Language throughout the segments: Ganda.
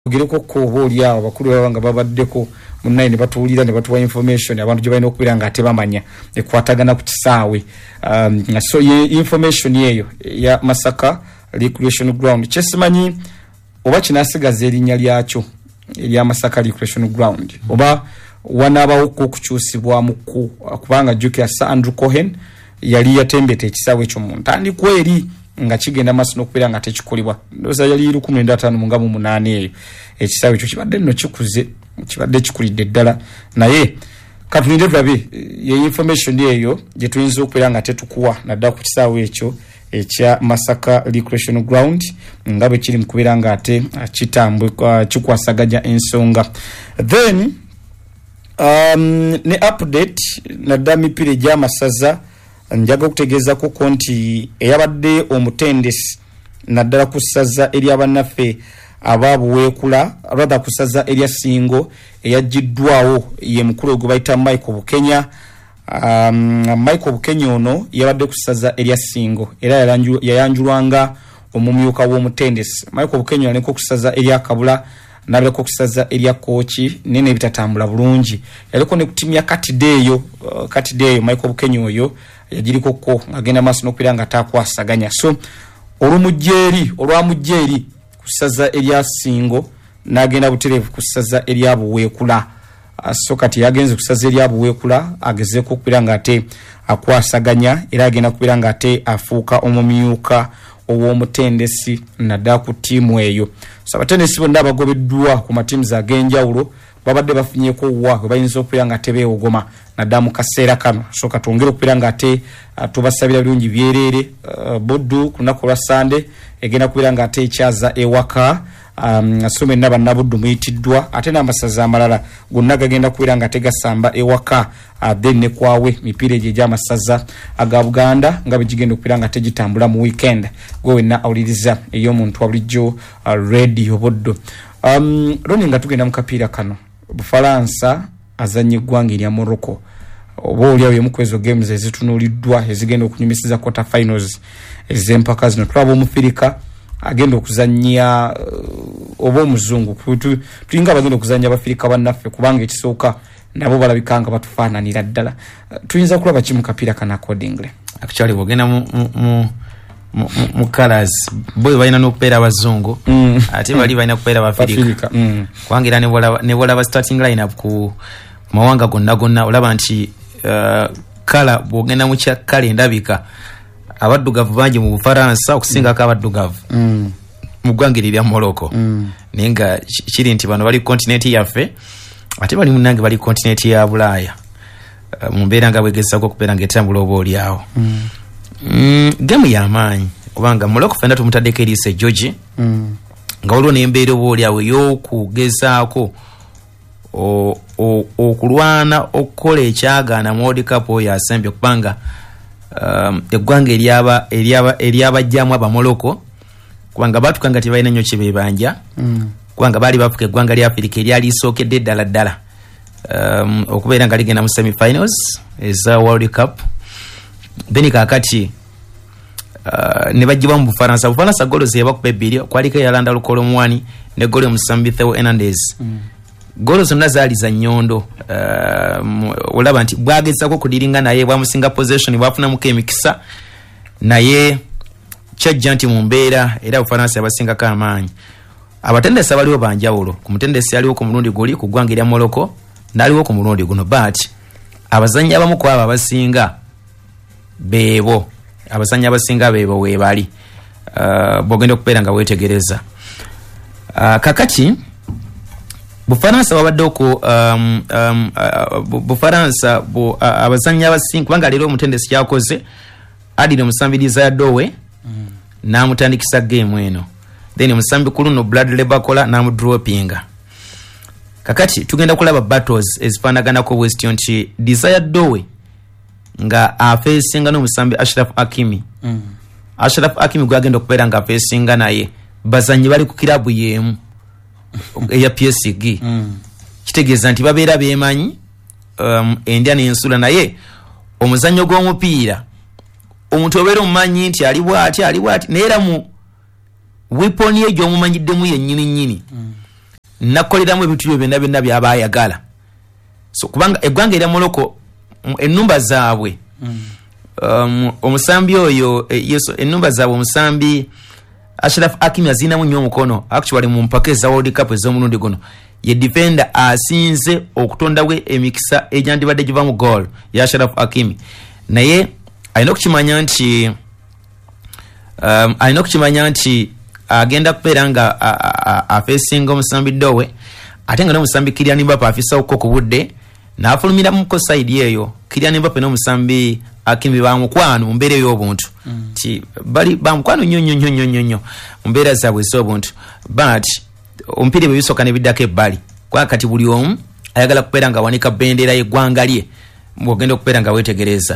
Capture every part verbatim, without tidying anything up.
Ogireko ko boli awo bakulu banga babaddeko munnaye ne batuulira ne batuwa information abantu gye balina okubira nga ate bamanya ekwatagana ku kisaawe. Um, so ye information yeyo ya Masaka Recreation Ground kyesimanyi oba kinasigaza erinnya lyakyo erya Masaka Recreation Ground oba wanabawo okukyusibwa muku kubanga Jukya Sir Andrew Cohen yali yatembete ekisaawe ekyo mu ntandikwa eri nga kigenda maso n'okubira nga tekikolebwa ndoza yali lukumi mwenda ataano mu nga mu munaana eyo ekisaawe ekyo kibadde nno kikuze kibadde kikulidde ddala naye katulinde tulabe ye information eyo gye tuyinza okubira nga tetukuwa naddala ku kisaawe ekyo ekya Masaka Recreation Ground nga bwe kiri mu kubeera nga ate kitambwe kikwasaganya ensonga. Then um, ne update naddala mipiira egy'amasaza njaga okutegeeza ko konti eyabadde omutendesi naddala kusaza eri abannaffe ababuweekula rather kusaza eri Singo eyajiddwawo ye mukulu gwe bayita Michael Bukenya. Um, Michael Bukenya ono yabadde kusaza eri Singo era yayanjulwanga omumyuka w'omutendesi. Michael Bukenya aleko kusaza eri Kabula nabeko kusaza eri Kochi nene bitatambula bulungi yaliko ne kutimya katideyo uh, katideyo Michael Bukenya oyo yajiriko ko agenda maso n'okubira nga takwasaganya. So olumujeri olwamujeri kusaza eri Singo nagenda buterevu kusaza eri abuweekula. Uh, so kati yagenze kusaza eri abuweekula agezeko okubira nga ate akwasaganya era agenda kubira nga ate afuuka omumyuka ow'omutendesi nadda ku tiimu eyo. So abatendesi bonna abagobeddwa ku matiimu ag'enjawulo babadde bafunyeko wa bayinza okubira nga tebeewogoma nadda mu kaseera kano. So katwongere okubira nga ate uh, tubasabira birungi byerere uh, Buddu ku lunaku lwa Sande egenda kubira nga ate ekyaza ewaka. Um, asome naba nabuddu muyitiddwa ate n'amasaza amalala gonna gagenda kubira nga tegasamba ewaka uh, then ne kwawe mipiira egyo egy'amasaza aga Buganda nga bigenda okubira nga tegitambula mu weekend gwe wenna awuliriza ey'omuntu wa bulijjo uh, radio Buddu. Um, roni nga tugenda mu kapiira kano Bufalansa azanye eggwanga erya Morocco oba oliawo y'emu ku ezo games ezitunuuliddwa ezigenda okunyumisiza quarter finals ez'empaka zino. Tulaba Omufirika agenda okuzannya uh, oba omuzungu tuyinga bagenda okuzannya Abafirika bannaffe kubanga ekisooka nabo balabikanga batufaananira ddala. Uh, tuyinza kulaba ki mu kapiira kana accordingly actually bogenda mu mu mu mu colors boy balina n'okubeera abazungu mm. ate bali balina kubeera Abafirika mm. kwangira ne bola ne bola starting line up ku mawanga gonna gonna olaba nti uh, kala bogenda mu kya kale ndabika abaddugavu bangi mu Bufaransa okusinga ka abaddugavu mm. mu ggwanga lya Morocco mm. nenga kiri nti bano bali continent yaffe ate bali munange bali continent ya Bulaaya uh, mu mbeera nga bwegezako okubeera ng'etambula oba oliawo mm. mm, game y'amaanyi kubanga Morocco fenda tumutaddeko Elise George mm. nga waliwo n'embeera oba oliawo ey'okugezaako okulwana okukola ekyagaana mu World Cup oyo asembye kubanga um, eggwanga eryaba eryaba eryabajjamu aba Morocco kubanga batukanga tebalina nnyo kibebanja mm. kubanga bali bafuka eggwanga lya Afrika eryali lisookedde ddala ddala um, okubeera nga ligenda mu semi finals eza World Cup. Then kakati uh, ne bajjibwa mu Bufaransa Bufaransa golo ze yabakuba ebbiri kwaliko yalanda Lukolo Mwani ne golo Musambi Theo Hernandez mm. golo zonna zaali za nnyondo uh, olaba nti bwagezako kudiringa naye bwamusinga possession bwafunamuko emikisa naye kyajja nti mu mbeera era Bufaransa yabasingako amaanyi. Abatendesi abaliwo banjawulo ku mutendesi aliwo ku mulundi guli ku ggwanga erya Morocco n'aliwo ku mulundi guno but abazannyi abamu ku abo abasinga beebo abazannyi abasinga beebo weebali uh, bwogenda okubeera nga weetegereza uh, kakati Bufaransa babadde ku um, um, uh, Bufaransa bu, uh, abazannyi abasinga kubanga leero omutendesi kyakoze adire musambiriza ya Dowe mm. n'amutandikisa game eno then musambi kuluno Bradley Bakola n'amudropinga. Kakati tugenda kulaba battles ezifaanaganako West nti Desire Dowe nga afeesinga n'omusambi Ashraf Hakimi mm. Ashraf Hakimi gwagenda okubeera nga afeesinga naye bazannyi bali ku kirabu yemu eya P S G mm. kitegeeza nti babeera beemanyi um, endya n'ensula naye omuzannyo gw'omupiira omuntu obeera omumanyi nti ali bw'ati ali bw'ati naye era mu weapon ye gy'omumanyiddemu yennyini nnyini mm. nakoleramu ebintu byo byonna byonna byabayagala. So kubanga eggwanga erya Morocco ennumba zaabwe mm. um, omusambi oyo e, yeso ennumba zaabwe omusambi Ashraf Hakimi azinamu nnyo omukono actually mu mpaka eza World Cup ez'omulundi guno ye defender asinze okutondawe emikisa ejandibadde giva mu goal ya Ashraf Hakimi naye alina okukimanya nti um, alina okukimanya nti agenda kubeera nga afeesinga omusambi Dowe ate nga n'omusambi Kylian Mbappe afisawo ko ku budde n'afulumira mu ko side eyo Kylian Mbappe n'omusambi Hakimi bamukwano mu mbeera ey'obuntu ti mm. bali bamukwano nnyo nnyo nnyo nnyo nnyo mu mbeera zaabwe ez'obuntu but omupiira bwe bisooka ne biddako ebbali kwa kati buli omu ayagala kubeera nga wanika bendera y'eggwanga lye bw'ogenda okubeera nga weetegereza.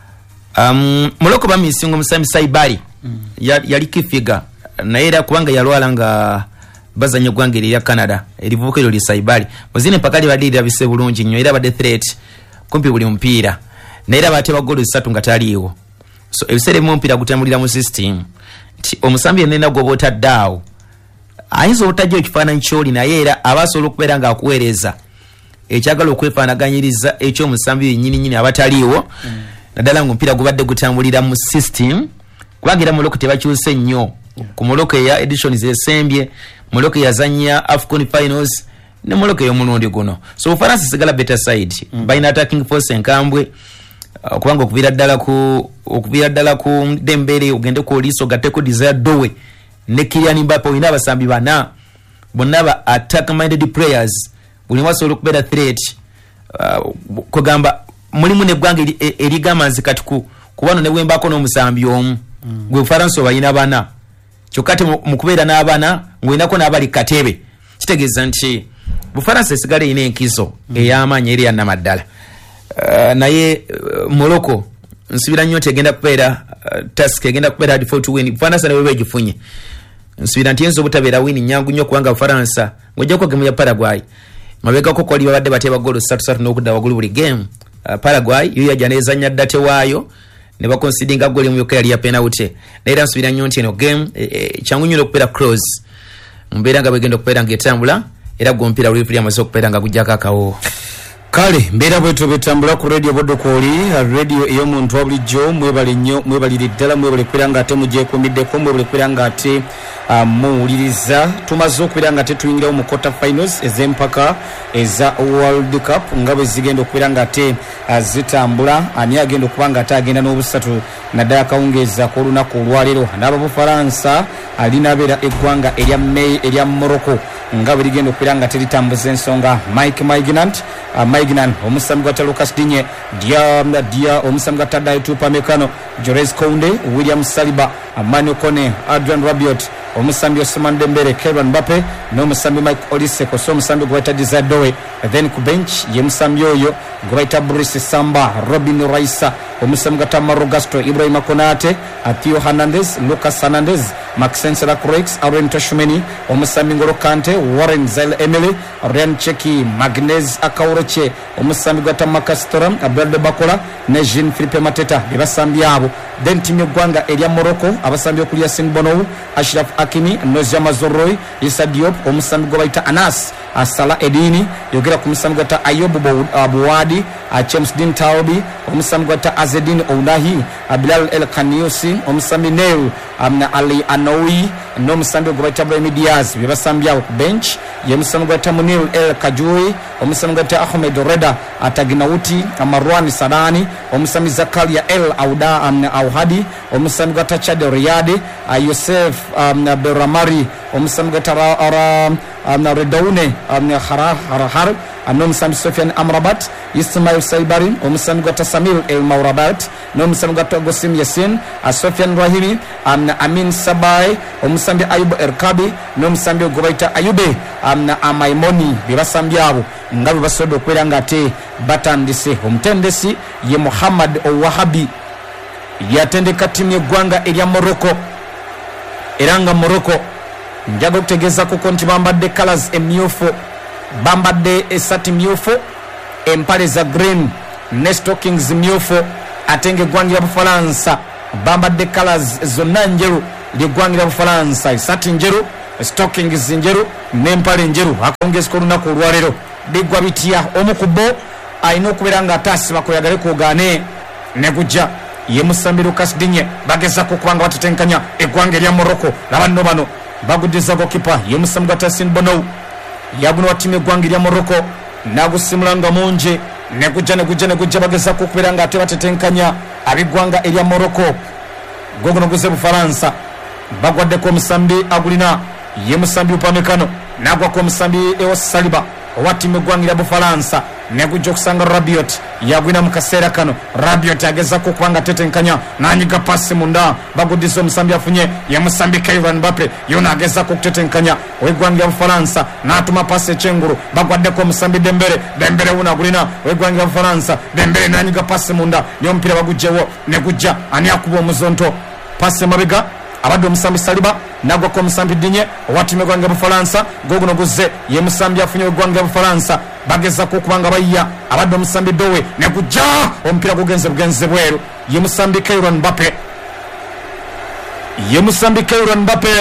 um, Morocco bamisinga omusambi Saibali mm. yali kifiga naye era kubanga yalwala nga bazanya eggwanga erya Canada erivubuka eryo li Saibali muzine empaka libadde bise bulungi nnyo era badde threat kumpi buli mupiira naye era bateba golo zisatu nga taliiwo. So ebiseera mu mpira gutambulira mu system nti omusambi yenna gwo botaddawo ayinza obutajja ekifaananyi ky'oli naye era abasobola okubeera nga akuweereza ekyagala okwefaanaganyiriza eky'omusambi yennyini nnyini abataliiwo mm. naddala ng'omupiira gubadde gutambulira mu system kubanga era Morocco tebakyuse nnyo yeah. ku Morocco eya editions ezisembye Morocco yazanya AFCON finals ne Morocco ey'omulundi guno so Bufaransa sigala better side mm. balina attacking force enkambwe uh, kubanga okuvira ddala ku okuvira ddala ku Dembele ogende ku Oliso gatteko Desire Dowe ne Kylian Mbappe olina abasambi bana bonna ba attack minded players buli wasobola okubeera threat uh, kugamba mulimu neggwanga erigamba nzi kati ku kubano ne wembako n'omusambi omu mm. gwe Bufaransa balina bana kyokka te mu kubeera n'abana ng'olinako n'abali katebe kitegeeza nti Bufaransa esigala erina enkizo mm. ey'amaanyi eri yannamaddala uh, naye uh, Morocco nsubira nnyo nti egenda kubeera uh, task egenda kubeera hard for to win Bufaransa ne bwe begifunye nsubira nti enzo obutabeera wini nnyangu nnyo kubanga Bufaransa ng'ojjako gemu ya Paraguay mabegako kwali babadde bateba golo ssatu ssatu n'okudda waggulu buli game uh, Paraguay yo yajja neezannya ddate waayo ne bakonsidinga goli mu yokka yali ya penalty naye era nsubira nnyo nti eno game e, e, kyangu nnyo okubeera close mbeera nga bwegenda okubeera ng'etambula era gwe omupiira buli puli amaze okubeera nga gujjako akawo kale mbeera bwetu betambula ku radio Bodokooli radio ey'omuntu wa bulijjo mwebale nnyo mwebalire ddala mwebale kubeera nga ate mugyekuumiddeko mwebale kubeera nga ate uh, muwuliriza tumaze okubeera nga ate tuyingirawo mu quarter finals ez'empaka eza World Cup nga bwe zigenda okubeera nga ate uh, zitambula ani agenda okuba nga ate agenda n'obusatu naddala akawungeeza k'olunaku olwaleero n'ababufaransa alinaabeera eggwanga erya May erya Morocco nga bwe ligenda okubeera nga teritambuza ensonga Mike Maignan uh, Maignan omusambi gwa Lucas Digne dia dia omusambi gwa Tadai Tupamecano Jores Kounde William Saliba Manu Kone Adrian Rabiot omusambi Ousmane Dembele Kylian Mbappe n'omusambi Mike Olise koso omusambi gwa Desire Dowe then ku bench ye musambi oyo gwa Brice Samba Robin Raisa omusambi gwa Tamaro Gasto Ibrahima Konate Theo Hernandez Lucas Hernandez Maxence Lacroix Aaron Tchouameni omusambi Ngolo Kante Warren Zaïre Emery Ryan Cheki Magnez Akaureche omusambi gwa Tamaka Storam Abdel Bakola ne Jean Philippe Mateta bebasambi abo then timu y'eggwanga erya Morocco abasambi okuli Yassine Bonou Ashraf Hakimi Nozia Mazoroy Issa Diop omusambi gwa bayita Anas Asala Edini yogera ku musambi gwa Ayoub Bouadi James Din Taobi omusambi gwa Azedine Ounahi Bilal El Kaniusi omusambi Neil amna Ali Anoui n'omusambi gwa bayita Brahim Diaz bebasambi abo ku bench ye musambi gwa Munir El Kajui omusambi gwa Ahmed Reda Ataginauti Marwan Sadani omusambi Zakaria El Auda amna Auhadi omusambi gwa Chad Riyadi Yosef amna Beramari omusambi gwa Tara amna Redaune amna Hara Harahar anomusambi Sofiane Amrabat Ismail Saibari omusambi gwa Samir El Maurabat n'omusambi gwa Gosim Yassine Sofiane Rahimi amna Amin Sabai omusambi Ayub Erkabi n'omusambi gwa bayita Ayube amna Amaimoni bebasambi abo nga bwe basobola okubeera nga ate batandise omutendesi ye Muhammad Owahabi yatendeka timu y'eggwanga erya Morocco era nga Morocco njaga okutegeeza kuko nti bambadde colors emyufu bambadde esati myufu empale za green ne stockings myufu ate ng'eggwanga lya Bufalansa bambadde colors zonna njeru ly'eggwanga lya Bufalansa esati njeru stockings njeru n'empale njeru akongeza ko lunaku olwaleero bigwa bitya omu ku bo alina okubeera nga ataasiba kweyagale kugaane ne gujja ye Musambi Lucas Dinye bagezako kubanga batetenkanya eggwanga erya Morocco laba nno bano baguddiza gokipa ye Musambi Tasin Bonou yaguno watimu eggwanga erya Morocco nagusimulanga mungi ne gujja ne gujja ne gujja bagezako okubeera nga ate batetenkanya ab'eggwanga erya Morocco gogono guze Bufaransa bagwaddeko Musambi agulina ye Musambi Upamecano nagwako Musambi ewa Saliba owatimu eggwanga erya Bufaransa negujja okusanga Rabiot yagwina mu kaseera kano Rabiot agezako kubanga tetenkanya nanyiga pasi munda baguddiza Musambi afunye ye Musambi Kylian Mbappe yona agezako okutetenkanya ow'eggwanga erya Bufaransa n'atuma pasi ekyengulu bagwaddeko Musambi Dembele Dembele wuna agulina ow'eggwanga erya Bufaransa Dembele nanyiga pasi munda niyo omupiira bagugjewo negujja ani akuba omuzonto pasi emabega abadde Musambi Saliba nagwako Musambi Dinye owatimu eggwanga erya Bufaransa goguno guzze ye Musambi afunye eggwanga erya Bufaransa bagezako okubanga bayya abadde Musambi Dowe ne kujja omupiira gugenze bugenze bweru ye Musambi Kylian Mbappe ye Musambi Kylian Mbappe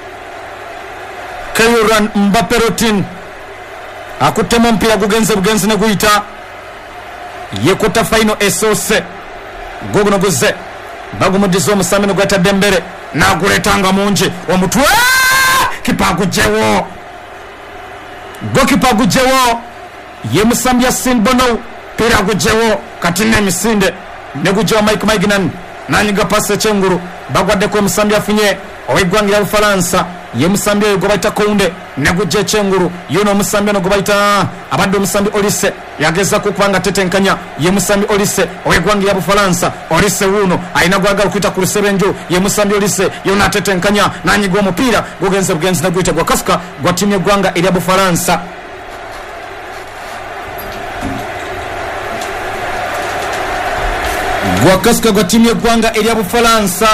Kylian Mbappe routine akuttemu omupiira gugenze bugenze ne guyita ye kota final esose goguno guzze bagumuddiza Omusambi ne gweta Dembele naguletanga mungi omutwe kipa gujjewo gokipa gujjewo ye Musambi Yasin Bonou pira gujjewo kati n'emisinde ne gujjewo Mike Maignan nanyiga pasi ekyengulu bagwaddeko Musambi afunye ow'eggwanga erya Bufaransa ye Musambi oyo gwe bayita Kounde ne gujja ekyengulu yono Omusambi ono gwe bayita abadde Omusambi Olise yagezako okubanga tetenkanya ye Musambi Olise ow'eggwanga erya Bufaransa Olise wuno alina gwagala okuyita ku lusebenju ye Musambi Olise yona atetenkanya nanyiga omupiira gugenze bugenzi ne guyita gwa kasuka gwa ttiimu y'eggwanga erya Bufaransa gwa kasuka gwa ttiimu y'eggwanga erya Bufaransa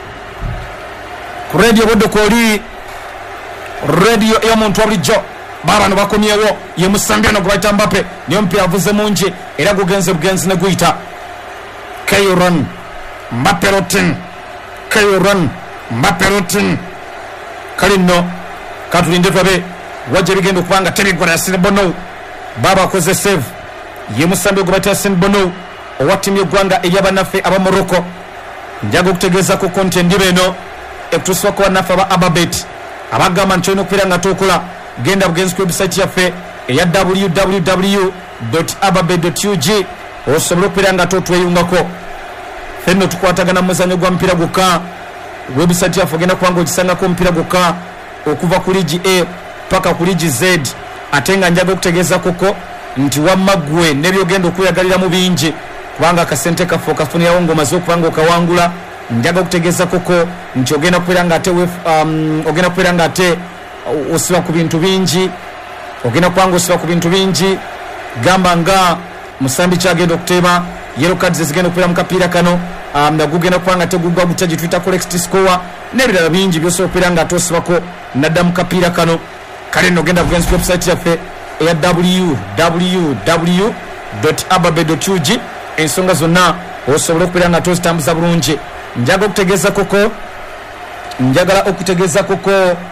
ku radio boddo koli radio ey'omuntu wa bulijjo babano bakomyewo ye Musambi ono gwe bayita Mbappe niyo omupiira avuze mungi era gugenze bugenzi ne guyita Kylian Mbappe routine Kylian Mbappe routine kali nno katulinde twabe wajja bigenda okubanga tebigwana Yasin Bonou baba akoze save ye Musambi gwe bayita Yasin Bonou owa ttiimu y'eggwanga ery'abannaffe aba Morocco njaga okutegeezako kontendi beno ekutuusibwako bannaffe aba Ababet abagamba nti olina okubeera nga tokola genda bugenzi ku website yaffe eya w w w dot ababet dot u g osobole okubeera nga totweyungako fenno tukwatagana mu muzanyo gwa mupiira gwokka website yaffe ogenda kubanga ogisangako omupiira gwokka okuva ku ligi A paka ku ligi Z ate nga njaga okutegeezakoko nti wamma ggwe n'ebyogenda okweyagaliramu bingi kubanga akasente kaffe okafunirawo ng'omaze okubanga okawangula njaga okutegeeza koko nti ogenda kubeera nga ate um, ogenda kubeera nga ate osiba ku bintu bingi ogenda kubanga osiba ku bintu bingi gamba nga Musambi kyagenda okuteema yellow cards ezigenda okubeera mu kapiira kano um, nagugenda kubanga ate gugwa gutya gye tuyita correct score n'ebirala bingi byosobola okubeera nga ate osibako nadda mu kapiira kano kale nno ogenda kugenza ku website yaffe eya w w w dot ababet dot u g ensonga zonna osobola okubeera nga tozitambuza bulungi njaga okutegeeza koko njagala okutegeeza koko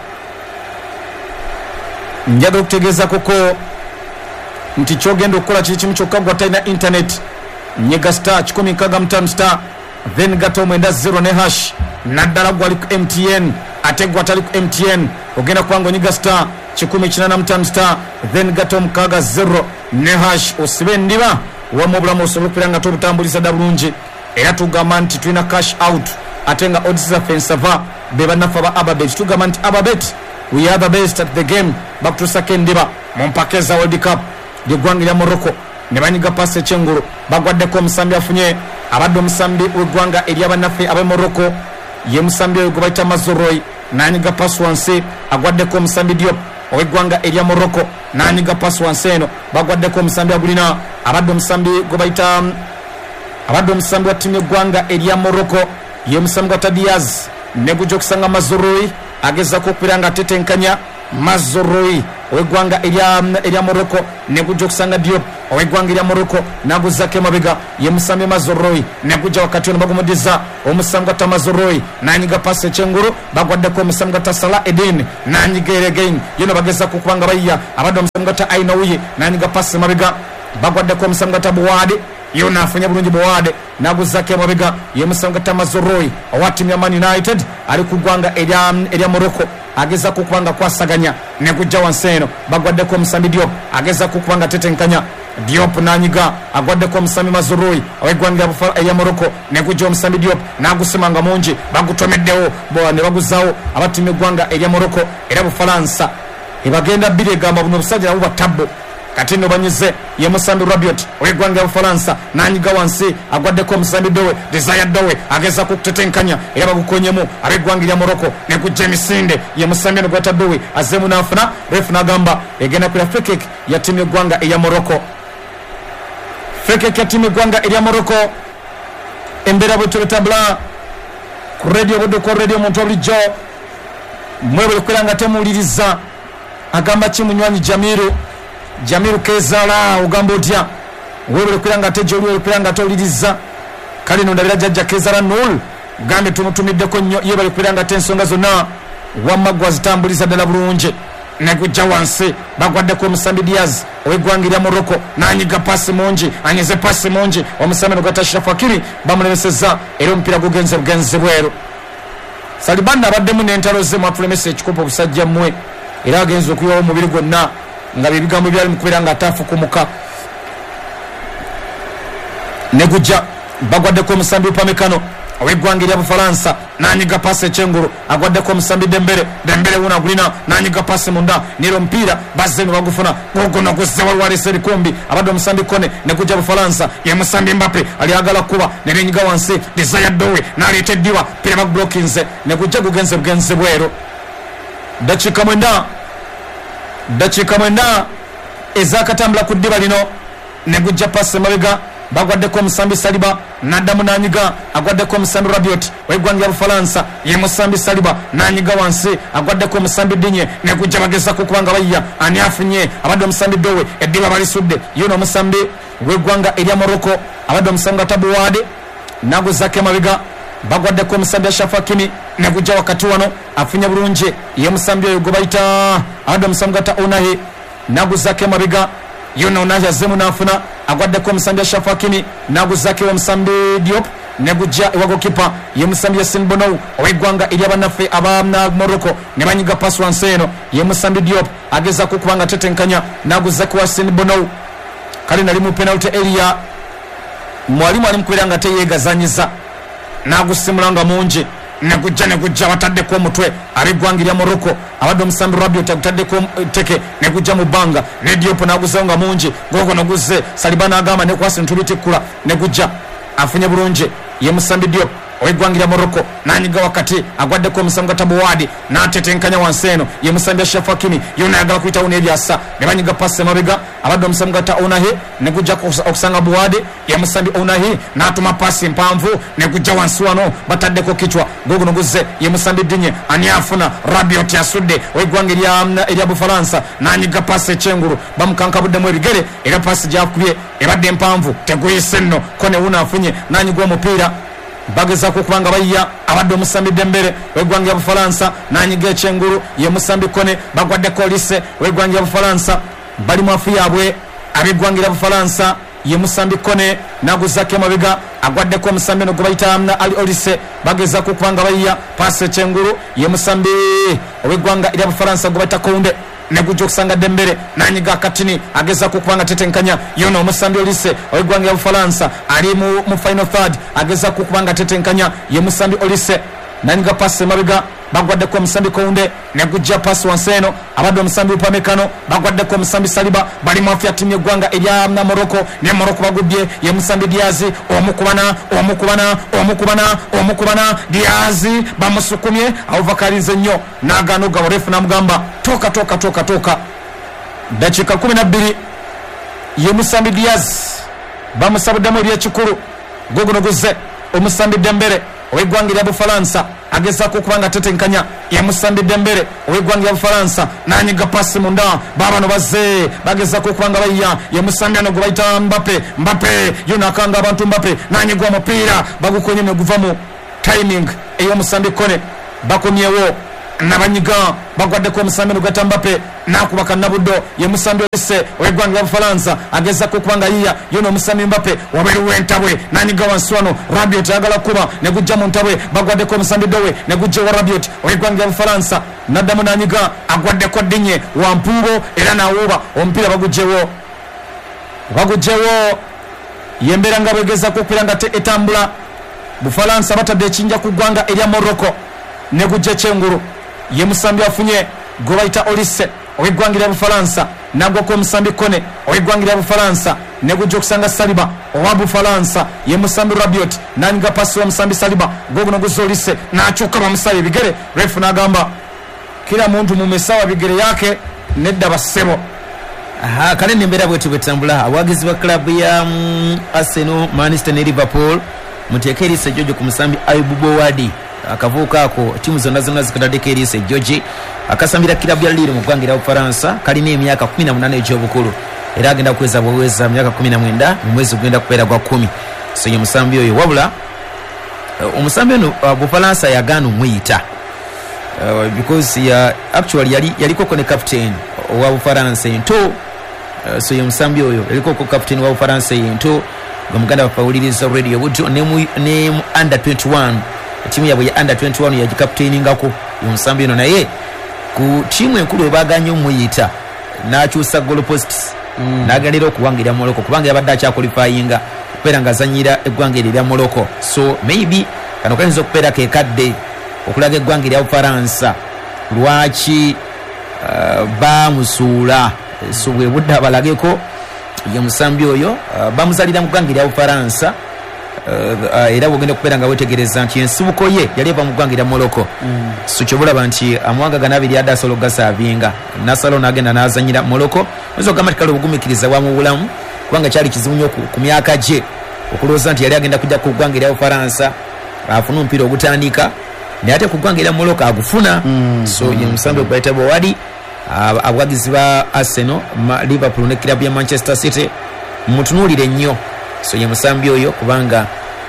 njagala okutegeeza koko nti kyogenda okukola kiri kimu kyokka gwa talina internet nyega star kikumi nkaaga mutaano star then gata omwenda zero ne hash naddala gwali ku M T N ate gwa tali ku M T N ogenda kubanga onyiga star kikumi kinaana mutaano star then gata omukaaga zero ne hash osibe endiba wamu obulamu osobola okubeera nga tobutambuliza dda bulungi era tugamba nti tulina cash out ate nga odds zaffe ensava be bannaffe aba Ababet tugamba nti Ababet we are the best at the game bakutusako endiba mu mpaka eza World Cup ly'eggwanga erya Morocco ne banyiga pasi ekyengulu bagwaddeko Omusambi afunye abadde Omusambi w'eggwanga ery'abannaffe ab'e Morocco ye Musambi oyo gwe bayita Mazoroi n'anyiga pasi wansi agwaddeko Omusambi Diop ow'eggwanga erya Morocco n'anyiga pasi wansi eno bagwaddeko Omusambi agulina abadde Omusambi gwe bayita abadde Omusambi wa ttiimu y'eggwanga erya Morocco ye Musambi wa Tadiaz ne gujja okusanga Mazoroi agezako okubeera nga atetenkanya Mazoroi owegwanga erya erya Morocco ne kujja kusanga Diop owegwanga erya Morocco naguzake mabega ye Musambi Mazoroi ne kujja wakati ono bagumudiza omusanga Tamazoroi nanyiga passe Chenguru bagwadde ko omusanga Tasala Edin nanyiga again yino bageza kukubanga bayya abadde omusanga ta Ainauye nanyiga passe mabega bagwadde ko omusanga Tabuwade yona afanya bulungi Buwade naguzake mabega ye Musamanga Tamazoroi owati ya Man United ali kugwanga erya erya Morocco ageza kukubanga kwasaganya ne kujja wanseno bagwadde ko Musambi Diop ageza kukubanga tetenkanya Diop nanyiga agwadde ko Musambi Mazoroi awegwanga ya Morocco ne kujja Musambi Diop nagusimanga munji bagutomeddewo bo ne baguzawo abatime gwanga erya Morocco era Bufaransa ebagenda bire gamba buno busajja buba tabbo kati no banyize ye Musambi Rabiot wegwanga ya Bufaransa nanyiga wansi agwadde ko Musambi Dowe Desire Dowe ageza kutetenkanya era bagukonyemu abegwanga ya Morocco ne kujja Misinde ye Musambi no gwata Dowe azemu nafuna ref nagamba egena kula free kick ya timu gwanga ya Morocco free kick ya timu gwanga ya Morocco embera boto tabla ku radio bodo ko radio Montobli Jo mwebwe kulanga temuliriza agamba kimunywanyi Jamiru Jamiru Kezala ugambo tya wewe kulanga tejo wewe kulanga toliriza kali no ndabira jajja Kezala nul gambe tumutumidde ko nnyo yebale kulanga tensonga zonna wamagwa zitambuliza dala bulunje ne kujja wansi bagwadde ko Musambi Diaz owegwangira Morocco nanyiga passe monji anyeze passe monji omusameno gata Shafakiri bamulebeseza era mpira gugenze bugenze bwero Salibanda abadde mu nentalo ze mwatule message kopo busajja mwe era agenze okuyowa omubiri gwonna nga bibigambo byali mukubira nga atafu kumuka ne kujja bagwadde ko Musambi Upamecano owegwanga erya Bufaransa nanyiga passe Chenguru agwadde ko Musambi Dembele Dembele una gulina nanyiga passe munda niro mpira bazeno bagufuna gogono kusewa wale serikombi abadde Musambi Kone ne kujja Bufaransa ye Musambi Mbappe ali agala kuba ne nenyiga wansi Desire Dowe naleteddiwa pira bag blockinze ne kujja gugenze bugenze bwero dakika mwenda dakika mwenda ezakatambula ku ddiba lino ne kujja passe mabega bagwadde ko Musambi Saliba nadamu nanyiga agwadde ko Musambi Rabiot wegwanga Bufaransa ye Musambi Saliba nanyiga wansi agwadde ko Musambi Dinye ne kujja bageza ko kubanga bayya ani afunye abadde Musambi Dowe eddiba bali sudde yuno Musambi wegwanga erya Morocco abadde Musambi Tabuwade naguzake mabega bagwadde ko Musambi Shafakimi ne kujja wakati wano afunye bulunje ye Musambi oyo gobaita abadde Musambi ta Unahi naguzake mabega yuno Unahi azemu nafuna agwadde ko Musambi Shafakimi naguzake wa Musambi Diop ne gujja ewago kipa ye Musambi Yasin Bonou owegwanga erya banafe abamna Morocco ne banyiga pass wanseno ye Musambi Diop ageza kukubanga tetenkanya naguzake wa Yasin Bonou kali nali mu penalty area mwalimu ali mukubiranga teyegazanyiza nagusimulanga munji ne kujja ne kujja batadde ko mutwe abegwangirya Morocco abadde Musambi Rabiot agutadde ko teke ne kujja mu banga ne Diop naguzonga munji gogo naguze Salibana agamba ne kwasi ntubitikula ne kujja afunye bulunje ye Musambi Diop owegwangirya Morocco nanyiga wakati agwadde ko Musambi Tabuwade natetenkanya wanseno ye Musambi Shafakimi yona agala kuita une ebyasa ne banyiga passe mabega abadde Musambi ta Unahi ne kujja okusanga Buwade ye Musambi Unahi natuma passe mpamvu ne kujja wansi wano batadde ko kichwa gogo noguze ye Musambi Dinye ani afuna Rabiot yasudde owegwangirya erya Bufaransa nanyiga passe Chenguru bamukanka budde mu ebigere era passe jakubye ebadde mpamvu teguyisenno kone una afunye nanyiga omupira bageza kukubanga bayya abadde Musambi Dembele wegwanga Bufaransa nanyiga Chenguru ye Musambi Kone bagwadde ko lise wegwanga Bufaransa bali mwafu yabwe abegwangira Bufaransa ye Musambi Kone naguzake mabega agwadde ko Musambi no gobaita amna ali olise bageza kukubanga bayya passe Chenguru ye Musambi wegwanga ira Bufaransa gobaita Kounde ne kujja okusanga Dembele nanyiga katini ageza kukubanga tetenkanya yono Musambi Olise owegwanga Bufaransa ali mu, mu final third ageza kukubanga tetenkanya ye Musambi Olise nanyiga passe mabega bagwadde ko Musambi Kounde ne kujja passe wanseno abadde Musambi Upamecano bagwadde ko Musambi Saliba bali mu afya timu gwanga erya na Morocco ne Morocco bagudye ye Musambi Diaz omukubana omukubana omukubana omukubana Diaz bamusukumye avakalize nnyo nagano ga refu namugamba toka toka toka toka dakika kumi na bbiri ye Musambi Diaz bamusabudde mu bya kikuru gogo noguze omusambi Dembele ow'eggwanga lya Bufalansa agezaako okubanga tetenkanya ya Musambi Dembele ow'eggwanga lya Bufalansa n'anyiga pasi munda baabano bazze bagezaako okubanga bayya ye Musambi ano gwe bayita Mbappe Mbappe yona akanga abantu Mbappe n'anyiga omupiira bagukonye ne guvamu timing ey'Omusambi Kone bakomyewo nabanyiga bagwaddeko Omusambi n'ogata Mbappe nakubaka nabuddo ye Musambi Olise ow'eggwanga lya Bufalansa agezaako okubanga yiya yona Omusambi Mbappe wabeeru w'entabwe n'anyiga wansi wano Rabiot ayagala kuba ne gujja mu ntabwe bagwaddeko Omusambi Dowe ne gujja wa Rabiot ow'eggwanga lya Bufalansa naddamu n'anyiga agwaddeko Dinye wampuubo era n'awuuba omupiira bagugjewo bagugjewo yembeera nga bwegezaako okubeera nga etambula Bufalansa batadde ekinja ku ggwanga erya Morocco ne gujja Kyengulu ye Musambi afunye gwe bayita Olise ow'eggwanga lya Bufalansa nagwako Omusambi Kone ow'eggwanga lya Bufalansa ne gujja okusanga Saliba owa Bufalansa ye Musambi Rabiot n'anyiga pasi wa Musambi Saliba gwoguno guzza Olise n'akyuka bamusaba ebigere refu n'agamba kila muntu mu mesawa bigere yake nedda bassebo. Aha kale nembeera bwetu bwetambula abawagizi ba klabu ya mm, Arsenal, Manchester ne Liverpool muteeke Elise Jojo ku Musambi Ayubu Bowadi akavuuka ako timu zonna zonna zikataddeko Elise Joji akasambira klabu ya Lille mu ggwanga lya Bufalansa kalina emyaka kumi na munaana egy'obukulu era agenda kuweza bweweza myaka kumi na mwenda mu mwezi gugenda kubeera gwa kumi so ye Musambi oyo wabula uh, Omusambi ono uh, Bufalansa yagaana omuyita uh, because ya actually yali yalikoko ne captain owa Bufalansa ento uh, so ye Musambi oyo yalikoko captain wa Bufalansa ento gamuganda bapawuliriza radio buto ne mu ne mu under twenty-one timu yabwe ya under twenty-one ya captainingako ye Musambi ono naye ku timu enkulu ebaganye omuyita n'akyusa goal posts mm. n'agalera okuwangira Morocco kubanga yabadde akyakwalifyinga okubeera ng'azanyira eggwanga eryo erya Morocco so maybe kano kayinza okubeera ke kadde okulaga eggwanga erya Bufalansa lwaki uh, bamusuula so bwe budde abalageko ye Musambi oyo uh, bamuzalira mu ggwanga erya Bufalansa uh, uh, era bwogenda okubeera nga wetegereza nti ensibuko ye yali eva mu ggwanga erya Morocco mm. so kyobulaba nti amawanga gano abiri adde asobola ogasaavinga nasalo n'agenda n'azanyira Morocco oyinza okugamba ti kale obugumikiriza bwamu bulamu kubanga kyali kizibu nnyo ku myaka gye okulowooza nti yali agenda kujja ku ggwanga erya Bufalansa afuna omupiira ogutandika naye ate ku ggwanga erya Morocco agufuna mm. so ye Musambi okubayita Bowadi abawagizi ba Arsenal, Liverpool ne klabu ya Manchester City mutunuulire nnyo so ye Musambi oyo kubanga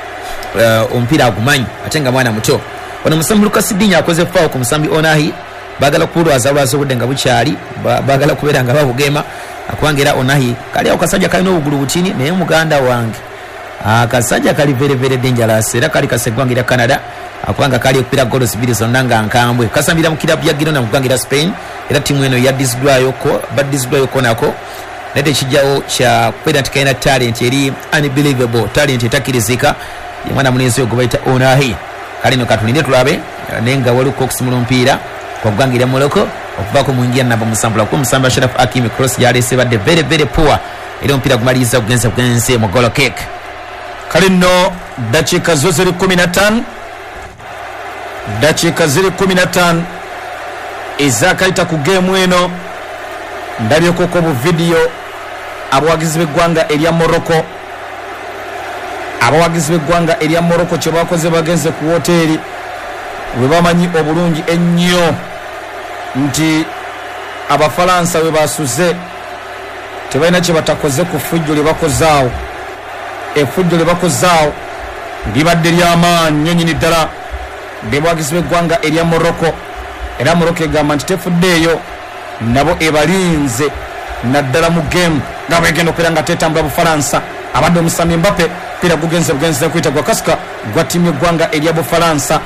uh, omupiira agumanyi ate nga mwana muto ono Musambi Lucas Dinya akoze foul ku Musambi Onahi bagala kulwaza lwazo budde nga bukyali bagala kubeera nga babugema akubanga era Onahi kali ako kasajja kalina obugulu butini naye muganda wange akasajja kali very very dangerous era kali kaseggwanga erya Canada akubanga kali okupira goals bbiri zonna nga nkambwe kasambira mu kilabu ya Girona mu ggwanga erya Spain era timu eno yaddizibwayo ko baddizibwayo ko nako naye tekijjawo kya kubeera nti kalina talent eri unbelievable talent etakkirizika ye mwana munenzi oyo gwe bayita Onahi kale no katulinde tulabe naye nga waliko okusimula omupiira kwa ggwanga erya Morocco okuvaako mu ngiya namba musambula kuba Musambi Sharaf Hakimi cross gyaleese badde very very poor era omupiira gumaliriza kugenza kugenze mu goal kick kale nno dakiika zo ziri kumi na ttaano dakiika ziri kumi na ttaano ezakayita ku geemu eno ndabyekoko bu vidiyo abawagizi b'eggwanga erya Morocco abawagizi b'eggwanga erya Morocco kye bakoze bagenze ku woteeri bwe bamanyi obulungi ennyo nti Abafalansa bwe basuze tebalina kye batakoze ku ffujjo lye bakozaawo effujjo lye bakozaawo libadde ly'amaanyi nnyo nnyini ddala bebawagizi b'eggwanga erya Morocco era Morocco egamba nti tefuddeeyo nabo ebalinze naddala mu geemu nga bwegenda okubeera nga tetambula Bufalansa abadde Omusambi Mbappe pira gugenze bugenze kuyita gwa kasika gwa ttiimu y'eggwanga erya Bufalansa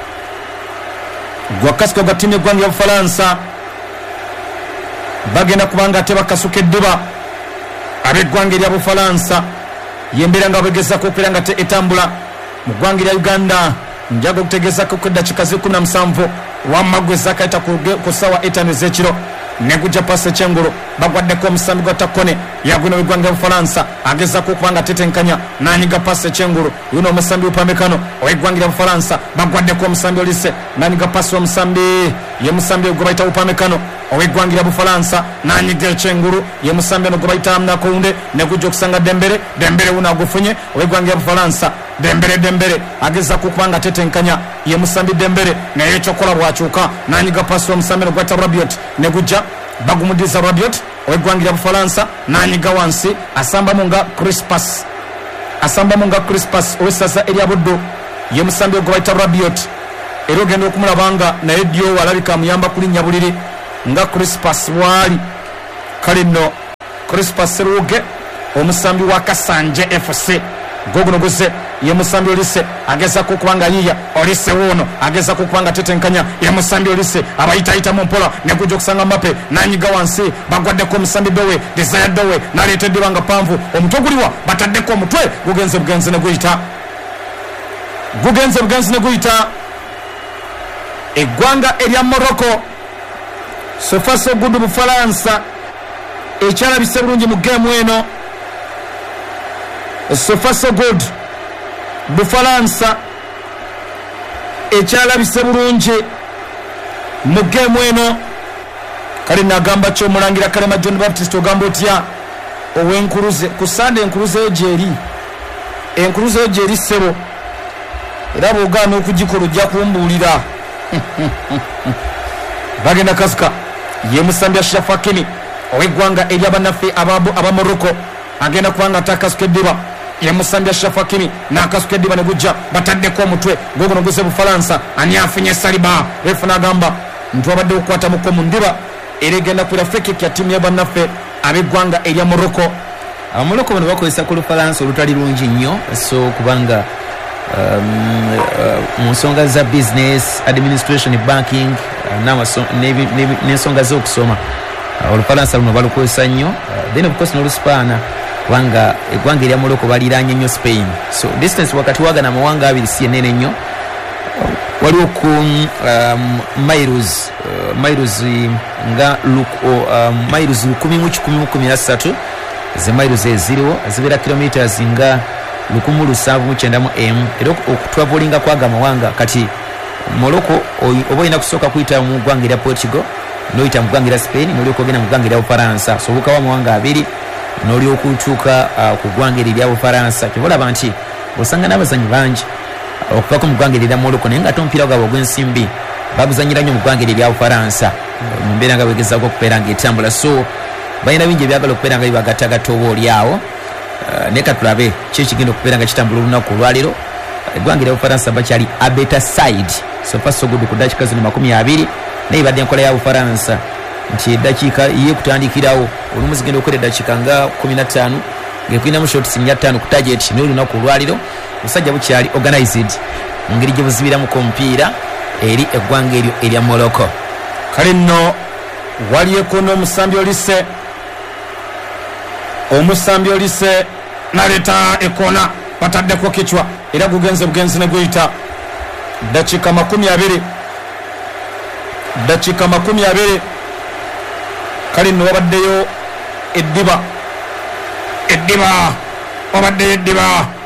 gwa kasika gwa ttiimu y'eggwanga erya Bufalansa bagenda kubanga ate bakasuka eddiba ab'eggwanga erya Bufalansa yembeera nga bwegezako okubeera nga etambula mu ggwanga erya Uganda njaga okutegeezako ku eddakiika z'ekumi na musanvu wamagwe zakayita ku ssaawa etaano ez'ekiro ne gujja pasi ekyengulu bagwaddeko Omusambi gwa Takone yagwina w'eggwanga erya Bufalansa agezaako okuba nga tetenkanya n'anyiga pasi ekyengulu yuno Omusambi Upamecano ow'eggwanga erya Bufalansa bagwaddeko Omusambi Olise n'anyiga pasi w'Omusambi ye Musambi gwe bayita Upamecano ow'eggwanga lya Bufalansa n'anyiga ekyengulu ye musambi ono gwe bayita Amna Kounde ne gujja okusanga Dembele Dembele wuno agufunye ow'eggwanga lya Bufalansa Dembele Dembele ageza kukuba nga tetenkanya ye musambi Dembele naye ekyokola bwakyuka n'anyiga pasi w'omusambi ono gwata Rabiot ne gujja bagumudiza Rabiot ow'eggwanga lya Bufalansa n'anyiga wansi asambamu nga Crispas asambamu nga Crispas ow'essaza erya Buddu ye musambi ogwe bayita Rabiot era ogenda okumulabanga naye ddyo alabika amuyamba kulinnya buliri nga Crispas bwali kale nno Crispas Seruge omusambi wa Kasanje F C goguno guze ye musambi Olise ageza kukubanga yiya Olise wono ageza kukubanga tetenkanya ye musambi Olise abayitayita mu mpola ne kujja okusanga Mbappe n'anyiga wansi bagwaddeko omusambi Dowe Desire Dowe n'aleetedde banga panvu omutwe guliwa bataddeko omutwe gugenze bugenze ne guyita gugenze bugenze ne guyita eggwanga erya Morocco so far so good Bufalansa ekyalabise bulungi mu game eno so far so good Bufalansa ekyalabise bulungi mu game eno kale nagamba kyomulangira Kalema John Baptist ogamba otya ow'enkuluze ku Sunday enkuluze gyeri enkuluze gyeri sebo era bw'ogaana okugikola ojja kumbuulira bagenda kasuka ye musambi Ashraf Hakimi ow'eggwanga ery'abannaffe aba Morocco agenda kubanga atakasuka eddiba ye musambi Ashraf Hakimi n'akasuka eddiba ne gujja bataddeko omutwe gogono guze Bufalansa ani afunye Saliba refu n'agamba ntwabadde okukwatamuko mu ndiba era egenda kwera fekeki ya ttiimu y'abannaffe ab'eggwanga erya Morocco Morocco bano bakozesa ku Lufalansa olutali lungi nnyo so kubanga Um, uh, mu nsonga za business administration banking uh, n'ensonga z'okusoma uh, Olufalansa luno balukozesa nnyo uh, then of course n'Oluspaana kubanga eggwanga erya Morocco baliraanye nnyo Spain so distance wakati wagana amawanga abiri si ennene nnyo uh, waliwo ku um, miles uh, miles nga um, miles lukumi mu kikumi mu kumi na ssatu ze miles eziriwo zibeera kilometers nga lukumu lusanvu mu kyenda mu m era okutwavulinga kwaga amawanga kati Morocco oba olina kusooka kuyita mu ggwanga erya Portugal n'oyita mu ggwanga erya Spain n'olyoka ogenda mu ggwanga erya Bufalansa so obukawo amawanga abiri n'olyoka otuuka uh, ku ggwanga erya Bufalansa kyobalaba nti osanga n'abazanyi bangi okuvako mu ggwanga erya Morocco naye nga tomupiira gwabwe ogw'ensimbi baguzanyira nnyo mu ggwanga erya Bufalansa mu mbeera nga begezaako okubeera ng'etambula so balina bingi ebyagala okubeera nga bibagattagatta oba oliawo Uh, neka tulabe kye kigenda okubeera nga kitambula olunaku olwaliro eggwanga erya Bufalansa bakyali a better side so far so good ku dakiika zino makumi abiri naye badde enkola ya Bufalansa nti eddakiika ye kutandikirawo olumu zigenda okukola eddakiika nga kumi na ttaano ng'ekulinamu shots nnya ttaano ku target naye olunaku olwaliro obusajja bukyali organized mu ngeri gye buzibiramuko omupiira eri eggwanga eryo erya Morocco kale nno waliyeko n'omusambi Olise omusambi Olise naleta ekona bataddeko kichwa era gugenze bugenzi ne guyita dakika makumi abiri dakika makumi abiri kale nno wabaddeyo eddiba eddiba wabaddeyo eddiba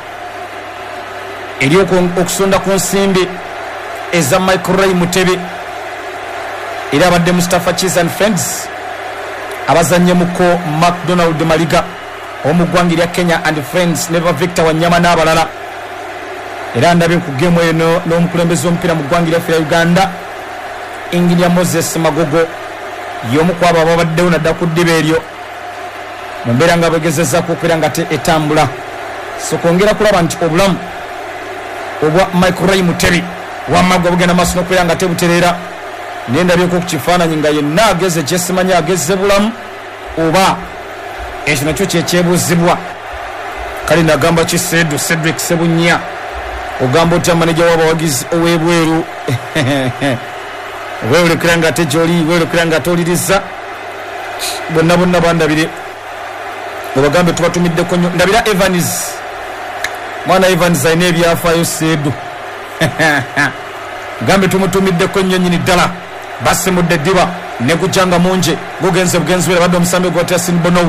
eri okusonda ku nsimbi eza Michael Ray Mutebi era abadde Mustafa Cheese and Friends abazanye muko McDonald Maliga omuggwanga erya Kenya and Friends ne Victor Wanyama n'abalala era ndabye ku game eno n'omukulembeze w'omupiira mu ggwanga erya Uganda Engineer Moses Magogo y'omu ku abo ababaddewo nadda ku ddiba eryo mu mbeera nga bagezezzaako okubeera nga etambula so kwongera kulaba nti obulamu obwa Michael Ray Mutebi wamaggwa bugenda maaso n'okubeera nga tebutereera naye ndabyeko ku kifaananyi nga yenna ageze kyesimanyi ageze bulamu oba ekyo nakyo kyekyebuuzibwa kale nagamba ki Sedu Cedric Sebunya ogamba otya maneja w'abawagizi ow'ebweru weolekera nga ate gy'oli weolekera nga toliriza bonna bonna bandabire obagambe tubatumiddeko nnyo ndabira Evans mwana Evans alina ebyafaayo Sedu gambe tumutumiddeko nnyo nnyini ddala basimudde eddiba ne gujjanga munje gugenze bugenzi bwe abadde omusambi gwatya Sinbonou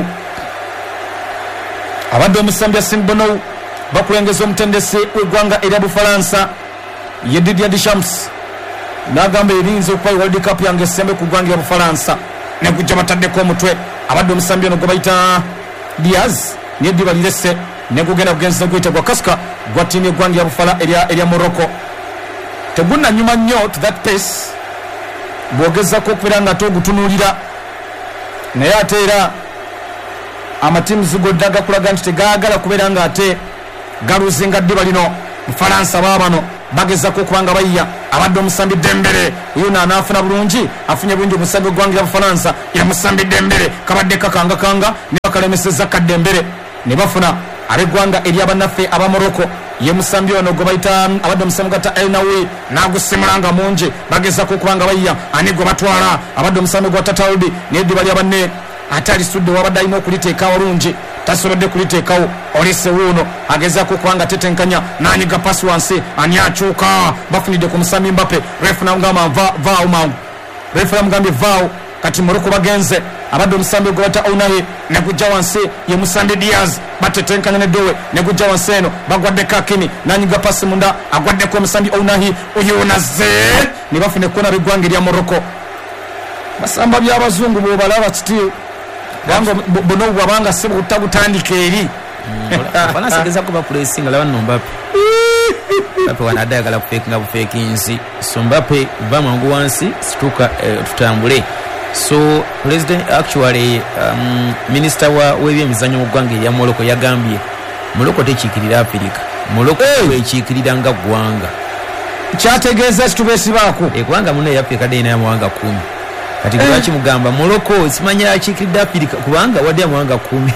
abadde omusambi Sinbonou bakulengeza omutendesi w'eggwanga erya Bufalansa ye Didier Deschamps n'agamba erinza okuba World Cup yange esembe ku ggwanga erya Bufalansa ne kujja bataddeko omutwe abadde omusambi ono gwe bayita Diaz ne Diba lirese ne kugenda kugenza kuyitibwa Kaska gwa ttiimu y'eggwanga ya Bufala erya erya Morocco teguna nyuma nnyo to that pace bwogezako okubeera nga togutunuulira naye ate era amatiimu zigodde gakulaga nti tegaagala kubeera nga ate galuzinga ddiba lino Bufalansa baabano bagezako okubanga bayya abadde omusambi Dembele uyu naanaafuna bulungi afunye bulungi omusambi gw'eggwanga lya Bufalansa era musambi Dembele kabadde kakangakanga ne bakalemeseza Kadembele ne bafuna ab'eggwanga ery'abannaffe aba Morocco ye musambi ono gwe bayita abadde omusambi gata Elnawi n'agusimulanga mungi bagezako okubanga bayya ani gwe batwala abadde omusambi gwa Tatalbi n'eddiba lya banne ate alisudde wabadde alina okuliteeka walungi tasobodde kuliteekawo olise wuuno agezaako okubanga tetenkanya n'anyiga pasi wansi ani akyuka bafunidde ku musambi Mbappe refu namugamba vaawo mangu refu namugambye vaawo kati Morocco bagenze abadde omusambi gwe bata Ounahi ne gujja wansi ye musambi Diaz batetenkanya ne Dowe ne gujja wansi eno bagwadde Kakini n'anyiga pasi munda agwaddeko omusambi Ounahi oyo nazze ne bafuna ekkona b'eggwanga erya Morocco basamba by'abazungu bw'obalaba kiti banga bono bwabanga se butagutandika eri bana segeza kuba pressing la bano Mbappe Mbappe wanadagala kufekinga bufekinzi so Mbappe bamangu wansi situka eh, tutambule so president actually um, minister wa w'ebyemizannyo mu ggwanga erya Morocco yagambye Morocco tekikirira Africa Morocco hey. ekikirira nga ggwanga kyategeeza situbesi baako eggwanga muno ya Africa dena ya mwanga kumi kati kwa chi mugamba Morocco simanya akikirida Africa kubanga wadde amwanga kumi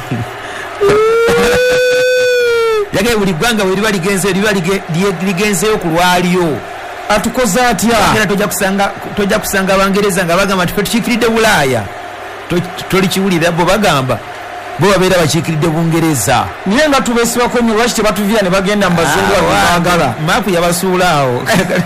yage buli gwanga bwe libali genze libali ligenze okulwaliyo atukoza atya ngera toja kusanga toja kusanga abangereza nga bagamba tukikiride Bulaya toli kiwulira bo bagamba bo babeera bakikiridde Bungereza niye nga tubesibako nnyo lwaki tebatuvira ne bagenda mu bazungu abagala maapu yabasuulaawo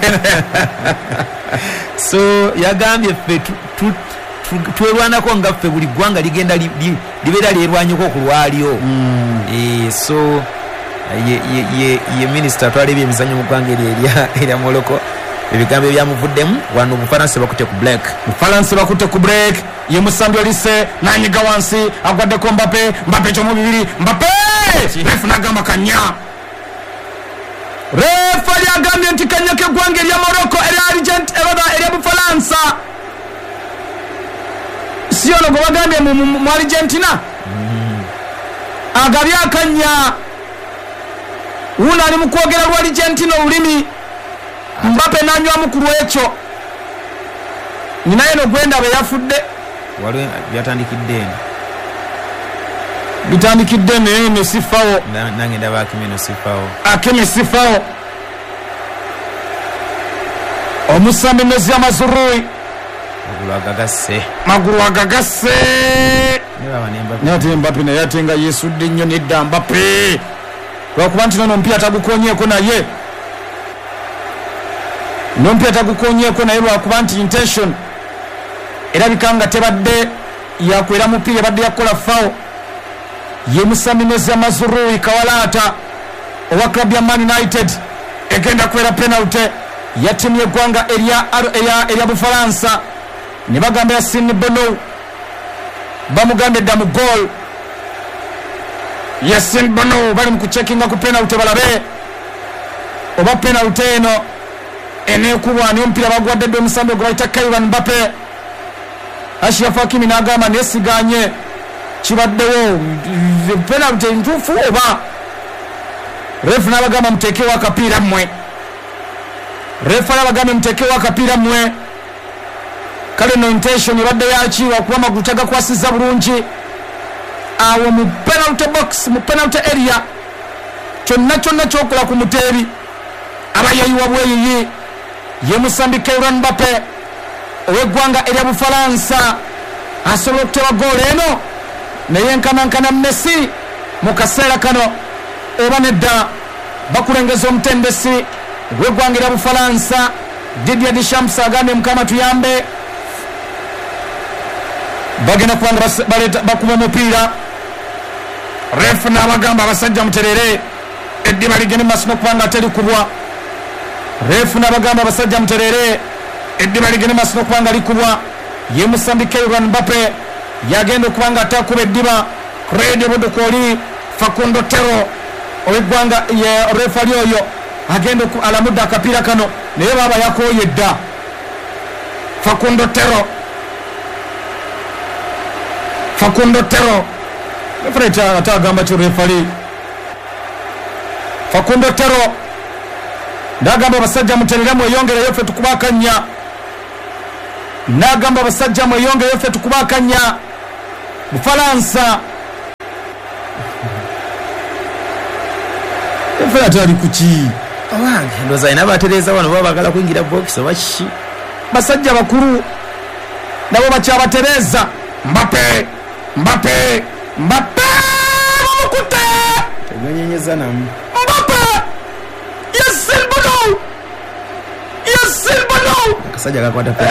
so yagambye ffe twerwanako nga ffe buli ggwanga ligenda libeera lyerwanyeko okulwalyo so ye minisita atwala ebyemizannyo mu ggwanga erya Morocco ebigambo ebyamuvuddemu wano Bufalansa bakutte ku break Bufalansa bakutte ku break ye musambi olise n'anyiga wansi agwaddeko Mbappe Mbappe kyomu bibiri Mbappe refu n'agamba kanya refu lyagambye nti kanya k'eggwanga erya Morocco erya Argent eraba erya Bufalansa si ono gwe bagambye mu Argentina agabye akanya wuno ali mu kwogera lwa Argentina olulimi Mbappe n'anywamu ku lwekyo ninaye no gwenda be yafudde waliwo byatandikidde bitandikidde naye ne sifawo nange ndaba akime no sifawo akime sifawo omusambi Mezi Amazurui magulu agagasse magulu agagasse nate Mbappe naye ate nga yeesudde nnyo nedda Mbappe lwakuba nti nono omupiira tagukonyeeko naye nompya tagukonyeeko naye lwakuba nti intention erabika nga tebadde yakwera mupiira badde yakola fawo ye musambi Mezi Amazurui Kawalata owa club ya Man United egenda kwera penalty ya timu y'eggwanga erya erya Bufalansa ne bagamba Yassine Bono bamugambye dda mu goal Yassine Bono bali mu kucekinga ku penalty balabe oba penalty eno eneekubwa n'omupiira bagwadde dde omusambi gwe bayita Kylian Mbappe Ashraf Hakimi n'agamba neesiganye kibaddewo penalty ntuufu oba refu n'abagamba muteekewo akapiira mmwe refu n'abagamba muteekewo akapiira mmwe kale no intention ebadde yaki lwakuba amagulu tagakwasiza bulungi awo mu penalty box mu penalty area kyonna kyonna kyokola ku muteeri aba yayiwa bweyiyi ye musambi Kylian Mbappe ow'eggwanga erya Bufalansa asobola okutewa goolo eno naye nkanankana Messi mu kaseera kano oba nedda bakulengeza omutendesi w'eggwanga erya Bufalansa Didier Deschamps agambye mukama tuyambe bagenda kubanga bakuba omupiira refu n'abagamba abasajja muterere eddiba ligende maaso n'okubanga terikubwa refu n'abagamba abasajja muterere eddiba ligende maaso n'okubanga likubwa ye Mozambique Kylian Mbappe yagenda okubanga atakuba eddiba Craig Budukoli Facundo Tero ow'eggwanga ye refali oyo agenda alamudde akapiira kano naye baba yakooyedda Facundo Tero Facundo Tero refali atagamba kyo refali Facundo Tero ndagamba basajja mutereramu eyongereyo ffe tukubakanya nagamba basajja mweyongereyo ffe tukubakanya Bufalansa efera tali kuki owange ndoza ina batereza wano baba bagala kuingira box obachi basajja bakuru nabo bakyabatereza Mbappe Mbappe Mbappe bamukute tegonyenyeza namu Mbappe yesil bono yesil bono akasajja kakwata pe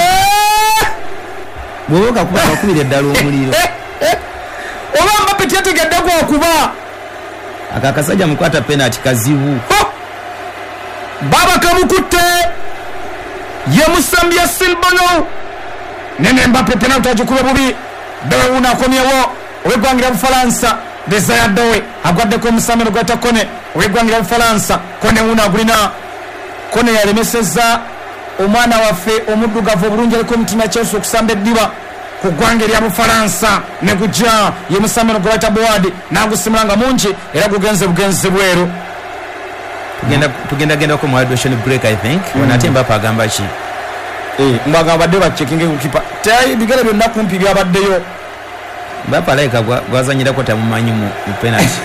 boboka kuba bakubire ddala omuliro oba Mbappe teyategedde kwa kuba akakasajja mukwata penalty kazibu baba kamukutte ye Musambia Silbono nene Mbappe penalty ajikuba bubi Dowe una akomyewo ow'eggwangira Bufalansa Desire Dowe agwaddeko Musambia gwata Kone ow'eggwangira Bufalansa Kone una agulina Kone yalemesezza omwana waffe omuddugavu obulungi aliko omutima Chelsea okusamba eddiba ku ggwanga erya Bufalansa ne gujja ye Musambia gwata Boadi nagusimulanga mungi era gugenze bugenze bweru tugenda tugenda genda ko mu addition break I think mm. Wanate Mbappe agamba chi eh mbaga badde ba checking kukipa tai bigere byonna kumpi byabaddeyo Mbappe alaika gwazanyira ko tamumanyi mu penalty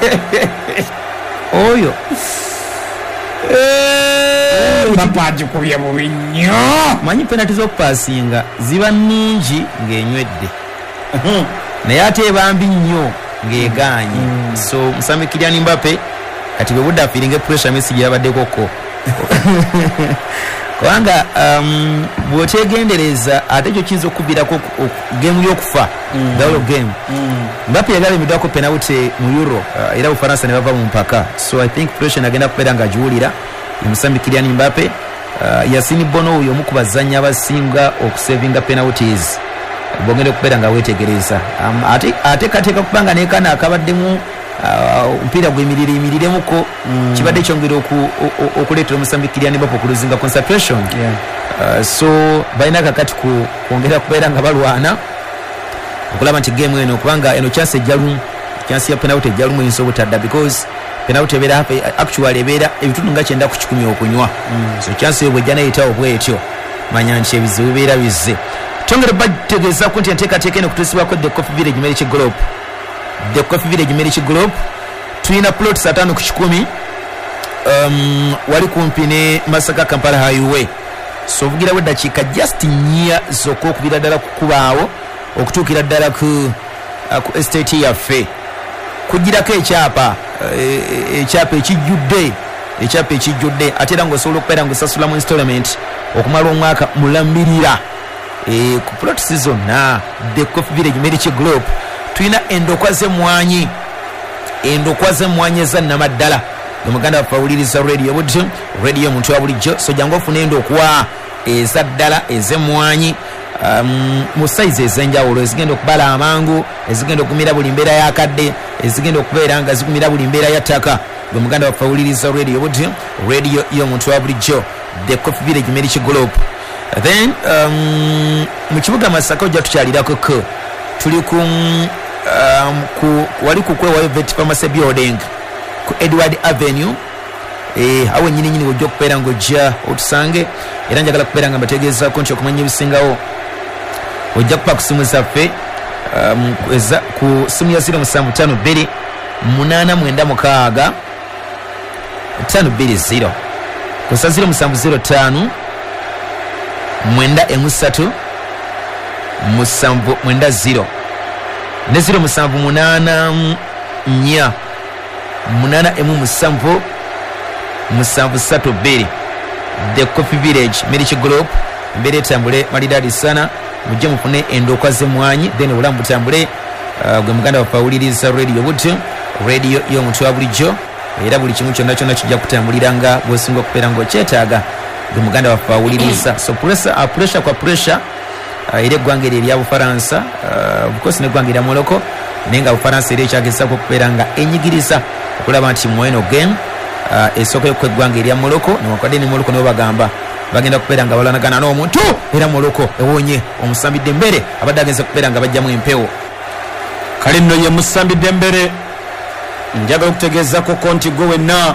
oyo eh Mbappe ajikubye mu binyo manyi penalty zo passinga ziba ningi ng'enywedde naye ate bambi nnyo ng'eganye mm. So Mozambique Kylian Mbappe kati bwe budda feeling pressure message yabaddeko ko kubanga um, bwotegendereza ate ekyo kiyinza okubirako game y'okufa mm. dawlo game mm. Mbappe yagala emiddwako penalty mu Euro uh, era Bufaransa ne bava mu mpaka, so I think pressure nagenda kubeera nga agiwulira ye Mozambique Kylian Mbappe. uh, Yasin Bono oyo omu ku bazannyi abasinga okusavinga penalties bongenda okubeera nga weetegereza um, ate, ate kateeka kubanga nekana akabaddemu mpira gwemirire imiriremu ko mm. kibadde kyongera okuleetera Mozambique Kylian Mbappe okuluzinga concentration, yeah. uh, so balina kakati ku kwongera kubeera nga balwana okulaba nti game eno kubanga eno chance ejjalumu chance ya penalty ejjalumu eyinza obutadda because penalty ebeera actually ebeera ebitundu nga kyenda ku kikumi okunywa, mm. so chance eyo bwejja nayitawo bwetyo manya nti ebizibu bibeera bizze. Tongera bategeezako nti enteekateeka eno kutuusibwako the Coffee Village Marriage Group. The Coffee Village Marriage Group tulina plot satano ku kikumi um, wali kumpi ne Masaka Kampala Highway, so vugira we dakiika just nya zokko okubira ddala kukubaawo okutuukira ddala ku, uh, ku estate yaffe kugirako ekyapa ekyapa ekijjudde ekyapa ekijjudde ate era ng'osobola okubeera ng'osasula mu installment okumala omwaka mulambirira e, ku plot zonna. The Coffee Village Marriage Group tulina endokwa z'emmwanyi endokwa z'emmwanyi eza nnamaddala omuganda waffe awuliriza radio budde radio omuntu wa bulijjo, so jangu ofuna endokwa eza ddala ez'emmwanyi um, mu size ez'enjawulo ezigenda okubala amangu, ezigenda okumira buli mbeera y'akadde, ezigenda okubeera nga zikumira buli mbeera ya ttaka. Omuganda waffe awuliriza radio budde radio y'omuntu wa bulijjo, The Coffee Village Marriage Group. Then um, mu kibuga Masaka ojja tukyalirako ko tuli ku um, ku wali kukwewayo vet pharmacy building ku Edward Avenue eh awo nyini nyini ojja kubeera ng'ojja otusange, era njagala kubeera nga mbategeezako nti okumanya ebisingawo ojja kupa ku simu zaffe um, eza ku simu ya zero musanvu ttaano bbiri munaana mwenda mukaaga ttaano bbiri zero kusa zero musanvu zero ttaano mwenda emu ssatu musanvu mwenda zero ne zero musanvu munaana nnya munaana emu musanvu musanvu ssatu bbiri. The Coffee Village Marriage Group mbere tambule malidadi sana mujje mufune endokwa z'emmwanyi then obulamu butambule. uh, gwe muganda waffe awuliriza radio budde radio y'omuntu wa bulijjo era buli kimu kyonna kyonna kijja kutambulira nga bw'osinga okubeera ng'okyetaaga gwe muganda waffe awuliriza. So pressure, uh, pressure kwa pressure uh, ere eggwanga eryo erya Bufaransa uh, bukosi n'eggwanga erya Morocco naye nga Bufaransa era ekyagezaako okubeera nga enyigiriza okulaba nti mu eno game uh, esooka y'okukwa eggwanga erya Morocco newankubadde ne Morocco nabo bagamba bagenda kubeera nga balanagana n'omuntu era Morocco ewonye omusambi Dembele abadde agenza kubeera nga bajjamu empewo. Kale nno ye musambi Dembele njagala okutegeezako konti gwe wenna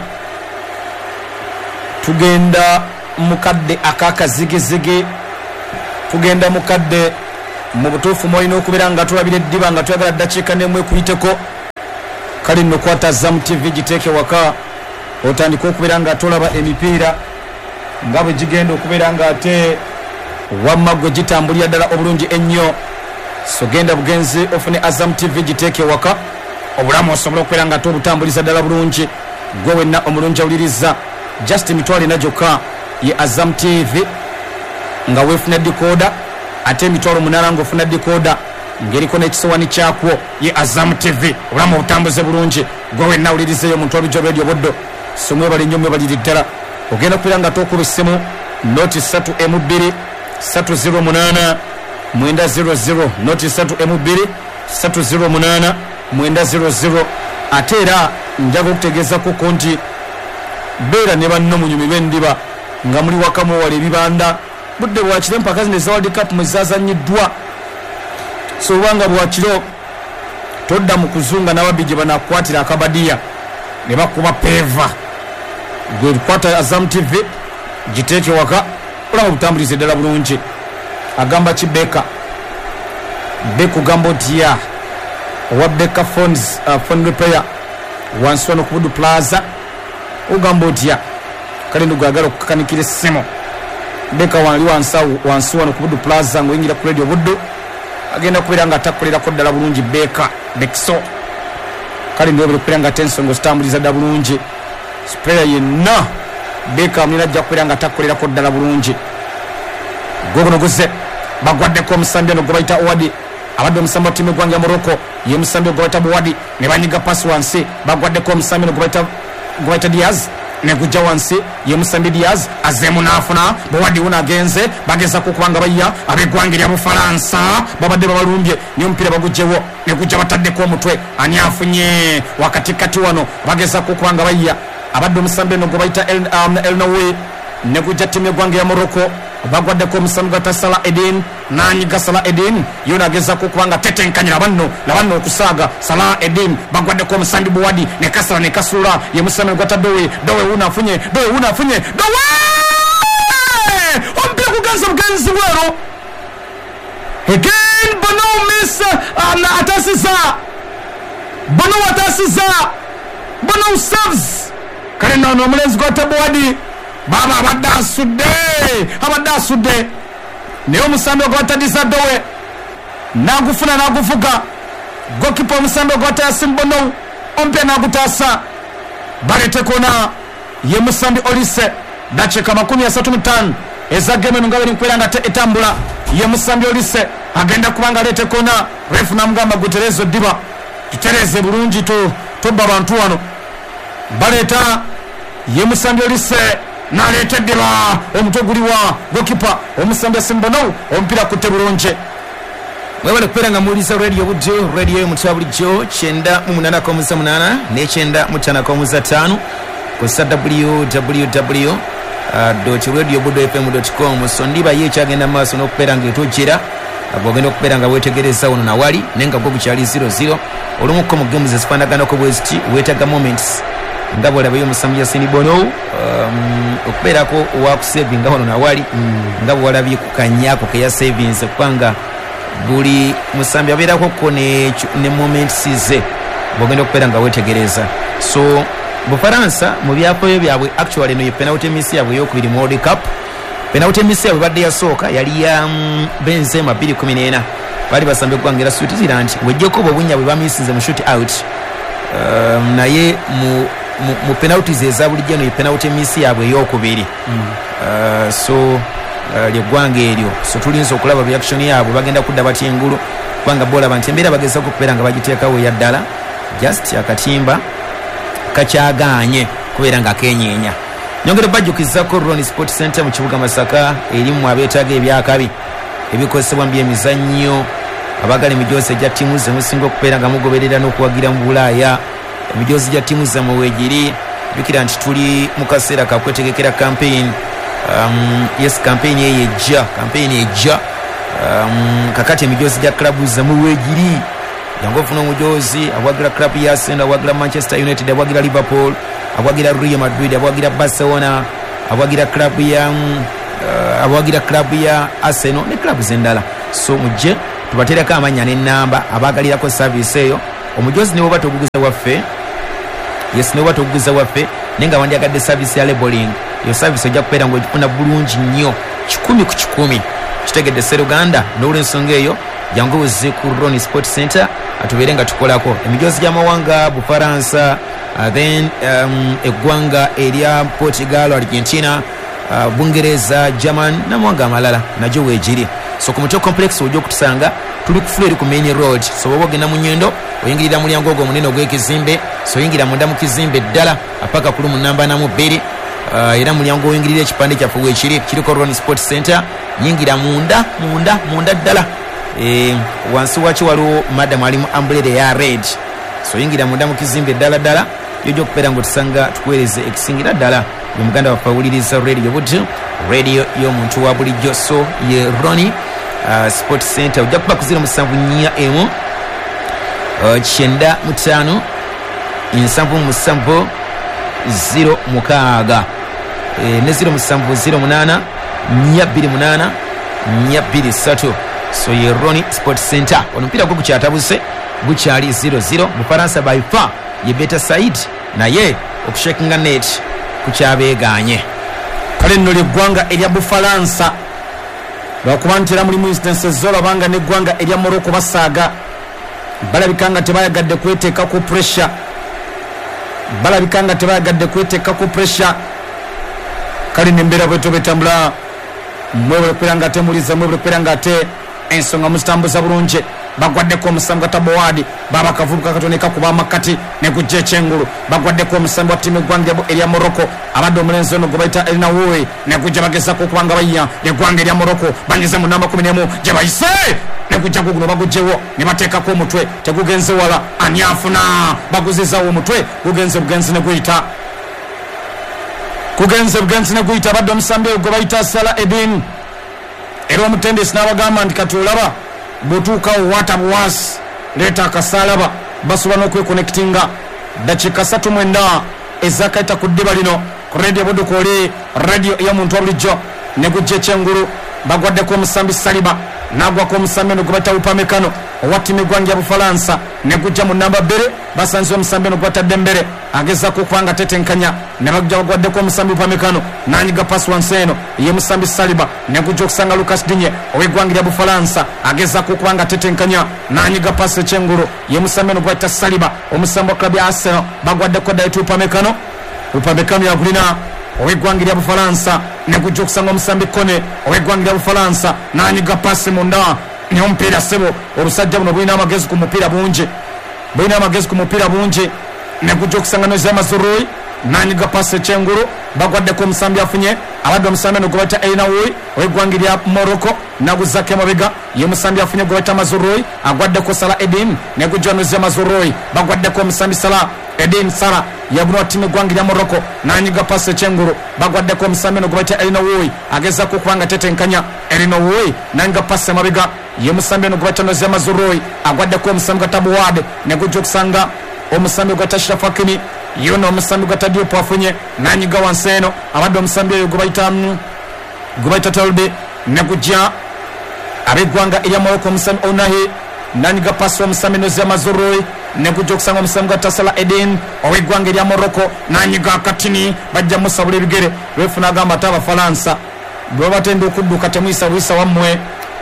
tugenda mukadde akakazigizigi tugenda mukadde mu butuufu mwolina okubeera nga tulabira eddiba nga tuyagala ddakiika n'emu ekuyiteko. Kale nno kwata Azam T V giteeke waka otandika okubeera nga tolaba emipiira nga bwe gigenda okubeera nga ate wamma gwe gitambulira ddala obulungi ennyo. So genda bugenzi ofune Azam T V giteeke waka obulamu osobola okubeera nga ate obutambuliza ddala bulungi gwe wenna omulungi awuliriza just emitwalo ena gyokka ye Azam T V nga weefuna dikoda ate emitwalo munaana ng'ofuna dikoda ng'eriko n'ekisowani kyakwo ye Azam T V obulamu obutambuze bulungi gwe wenna awulirizeeyo omuntu walujo radio boddo so mwebale nnyo mwebaliri ddala ogenda okubeera nga tookuba essimu noti satu emu bbiri satu zero munaana mwenda zero zero noti satu emu bbiri satu zero munaana mwenda zero zero ate era njaga okutegeezako konti beera ne banno munyumirwe endiba nga muli wakamu wala ebibanda budde bwakiro empaka zino eza World Cup mwe zazanyiddwa so obanga bwakiro todda mu kuzunga n'ababbi gye banakwatira akabadiya ne bakuba peeva gwe kwata Azam T V giteeke waka olaba butambulize ddala bulungi agamba kibeka beku gambo tia owa Beka phones uh, phone repair wansi wano ku Budu Plaza ugamba otya kale ndugagala okukakanikira essimu Beka wali wansi wano ku Budu Plaza ng'oyingira ku radio Buddu agenda kubeera nga atakolerako ddala bulungi Beka Bekso kale ndiwebere okubeera nga ate ensonga zitambuliza ddala bulungi sprayer yenna Beka amulina ajja kubeera nga atakolerako ddala bulungi gogono guze bagwaddeko omusambi ono gwe bayita Owadi abadde omusambi wa ttiimu eggwanga ya Morocco ye musambi gwe bayita Buwadi ne banyiga pasi wansi bagwaddeko omusambi ono gwe bayita Diaz ne gujja wansi ye musambi Diaz azeemu n'afuna Buwadi wuno agenze bagezako okubanga bayya ab'eggwanga erya Bufalansa babadde babalumbye niyo omupiira bagugjewo ne gujja bataddeko omutwe ani afunye wakatikati wano bagezako okubanga bayya abadde omusambi ono gwe bayita El Nawi ne gujja ttiimu eggwanga ya Morocco bagwaddeko omusambi gwa Salah Eddin nanyiga Salah Eddin yona agezako okubanga tetenkanyira banno labanno okusaaga Salah Eddin bagwaddeko omusambi Buwadi ne kasala ne kasula ye musambi gwa Dowe Dowe wuna afunye Dowe wuna afunye Dowe ompira kuganza bugenzi bwero again bono miss uh, atasiza bono atasiza bono serves kale nono omulenzi gwa Buwadi baba abadde asudde abadde asudde naye omusambi ogwatadiza Dowe n'agufuna n'aguvuga gokipa omusambi ogwata Yasin Bono ompya n'agutaasa baletekona ye musambi Olise dakiika makumi asatu mu ttaano eza gemu eno nga beri nkubeera nga etambula ye musambi Olise agenda kubanga aletekona refu namugamba gutereezo ddiba tutereeze bulungi tobba abantu wano baleeta ye musambi Olise naleta ddiba omutwe guliwa gokipa omusambi Yasin Bono omupiira kutte bulungi mwebale kubeera nga muwuliriza radio Buddu radio y'omutwe bulijjo kyenda mu munaana k'omuza munaana n'ekyenda mu ttaano k'omuza ttaano kusa w w w dot radio buddu f m dot com so ndiba ye ekyagenda mu maaso n'okubeera ng'etojjera bw'ogenda okubeera nga weetegereza wano nawali naye nga gwe bukyali zero zero olumukko mu gemu zezifaanaganako bwe ziti weetaga moments nga bwolabayo omusambi Yasin Bono um, okubeerako owakusevinga wano nawali mm. nga bwolabye ku kanyako keya savings kubanga buli musambi abeerako ko ne, ne moments ze bwogenda okubeera nga weetegereza so Bufaransa mu byafaayo byabwe actually no ye penalty miss yabwe ey'okubiri mu World Cup penalty miss yabwe badde yasooka yali ya um, Benzema bbiri kumi n'ena baali basamba eggwanga era Switzerland wejjeko bwe bunya bwe bamisinze mu shoot out um, naye mu mu, mu penalties eza bulijjo no ye penalty miss yabwe ey'okubiri mm. uh, so uh, lyeggwanga eryo so tulinza okulaba reaction yaabwe bagenda kudda batya engulu kubanga boolaba nti embeera bagezaako okubeera nga bagiteekawo eya ddala just akatimba kakyagaanye kubeera nga kenyeenya nyongera bajjukizako Ron Sport Center mu kibuga Masaka erimu abeetaaga ebyakabi ebikozesebwa mu byemizannyo abagala emijoozi egya ttiimu ze musinga okubeera nga mugoberera n'okuwagira mu Bulaaya emijoozi gya ttiimu zammwe weegiri jjukira nti tuli mu kaseera kakwetegekera campaign um, yes campaign eyo ejja campaign ejja um, kakati emijoozi gya klabu zammwe weegiri jangu ofuna omujoozi awagira klabu ya Arsenal awagira Manchester United awagira Liverpool awagira Real Madrid awagira Barcelona awagira klabu ya uh, awagira klabu ya Arsenal ne klabu zendala so mujje tubatereka amanya n'ennamba abagalirako service eyo omujoozi ne bwoba toguguza waffe yes ne bwoba toguguza waffe nenga wandyagadde service ya labeling yo service ojja kubeera ng'ogifuna bulungi nnyo kikumi ku kikumi kitegedde Sseruganda n'olw'ensonga eyo jangu ozze ku Ronnie Sport Center atubeere nga tukolako emijoozi gy'amawanga Bufaransa uh, then um, eggwanga erya Portugal Argentina uh, Bungereza German n'amawanga amalala najo weegiri so ku Mutwe complex ojja okutusanga tuli ku Fleet ku Main Road so bwoba ogenda mu nnyendo oyingirira mulyango ogwo omunene ogw'ekizimbe so oyingira munda mu kizimbe ddala apaka kulu mu namba namu bbiri uh, era mulyango oyingirira ekipande kyaffe weekiri kiriko Ronnie Sport Center yingira munda munda munda ddala e, wansi wakyo waliwo madam ali mu umbrella ya red so yingira munda mu kizimbe ddala ddala yojja okubeera ng'otusanga tukuweereze ekisingira ddala ye muganda waffe awuliriza radio buddu radio y'omuntu wa bulijjo so ye Ronnie uh, Sport Center ojja kuba ku zero musanvu nnya emu uh, kyenda mutaano nsanvu musanvu zero mukaaga e, ne zero musanvu zero munaana nnya bbiri munaana nnya bbiri ssatu so ye Ronnie Sport Center omupiira gwo gukyatabuse gukyali zero zero mu Faransa by far ye Beta Said naye okushakinga net kukyabeeganye kale nno ly'eggwanga erya Bufalansa lwakuba nti era mulimu instances z'olabanga n'eggwanga erya Morocco basaaga balabika nga tebayagadde kweteeka ku pressure balabika nga tebayagadde kweteeka ku pressure kale n'embeera bweto betambula mwebule kubeera nga ate muliza mwebule kubeera nga ate ensonga muzitambuza bulungi bagwaddeko omusambi wa Tabowadi baba kavubuka katoneka kuba amakati ne kujja ekyengulu bagwaddeko omusambi wa ttiimu eggwanga erya Morocco abadde omulenzi ono gwe bayita Elina Wowe ne kujja bagezako okubanga bayya eggwanga erya Morocco banyize mu namba kumi n'emu gye bayise ne kujja guguno bagugjewo ne bateekako omutwe tegugenze wala ani afuna baguzizaawo omutwe gugenze bugenzi ne guyita kugenze bugenzi ne guyita abadde omusambi oyo gwe bayita Salah Eddin era omutendesi n'abagamba nti kati olaba bw'otuukawo watabuwaasi leeta akasalaba basobola n'okwekonnekitinga dakiika ssatu mwenda ezakayita ku ddiba lino ku radio budduka oli radio ey'omuntu wa bulijjo ne gujja ekyengulu bagwaddeko omusambi Saliba n'agwako omusambi eno gwe bayita Upamecano owa ttiimu eggwanga ya Bufalansa ne gujja mu namba bbiri basanze omusambi eno gwe bayita Dembele agezaako okubanga tetenkanya ne bagujja bagwaddeko omusambi Upamecano n'anyiga pasi wansi eno ye musambi Saliba ne gujja okusanga Lucas Digne ow'eggwanga lya Bufalansa agezaako okubanga tetenkanya n'anyiga pasi ekyengulu ye musambi eno gwe bayita Saliba omusambi wa klabu ya Arsenal bagwaddeko dayiti Upamecano Upamecano yagulina ow'eggwanga lya Bufalansa ne gujja okusanga omusambi Kone ow'eggwanga lya Bufalansa n'anyiga pasi munda ne omupiira sebo olusajja buno bulina amagezi ku mupiira bungi bulina amagezi ku mupiira bungi ne gujja okusanga Nozema Mazrui n'anyiga pasi ekyengulu bagwaddeko omusambi afunye abadde omusambi eno gwe bayita Elina Wowe ow'eggwanga lya Morocco n'aguzzako emabega ye musambi afunye gwe bayita Mazrui agwaddeko Salah Eddin ne gujja Nozema Mazrui bagwaddeko omusambi Salah Eddin Salah yabulwa ttiimu eggwanga lya Morocco n'anyiga pasi ekyengulu bagwaddeko omusambi eno gwe bayita Elina Wowe agezaako okubanga tetenkanya Elina Wowe n'anyiga pasi emabega ye musambi eno gwe bayita Nozema Mazrui agwaddeko omusambi gwa Tabowadi ne gujja okusanga omusambi gwa Ashraf Hakimi yono omusambi gwa Diop afunye n'anyiga wansi eno abadde omusambi oyo gwe bayita gwe bayita Tolbe ne gujja ab'eggwanga erya Morocco omusambi Ounahi n'anyiga pasi omusambi Nozema Mazrui ne gujja okusanga omusambi gwa Salah Eddin ow'eggwanga erya Morocco n'anyiga akatini bajja musabula ebigere lwefuna agamba ate Abafalansa bwe batenda okudduka temuyisa buyisa wammwe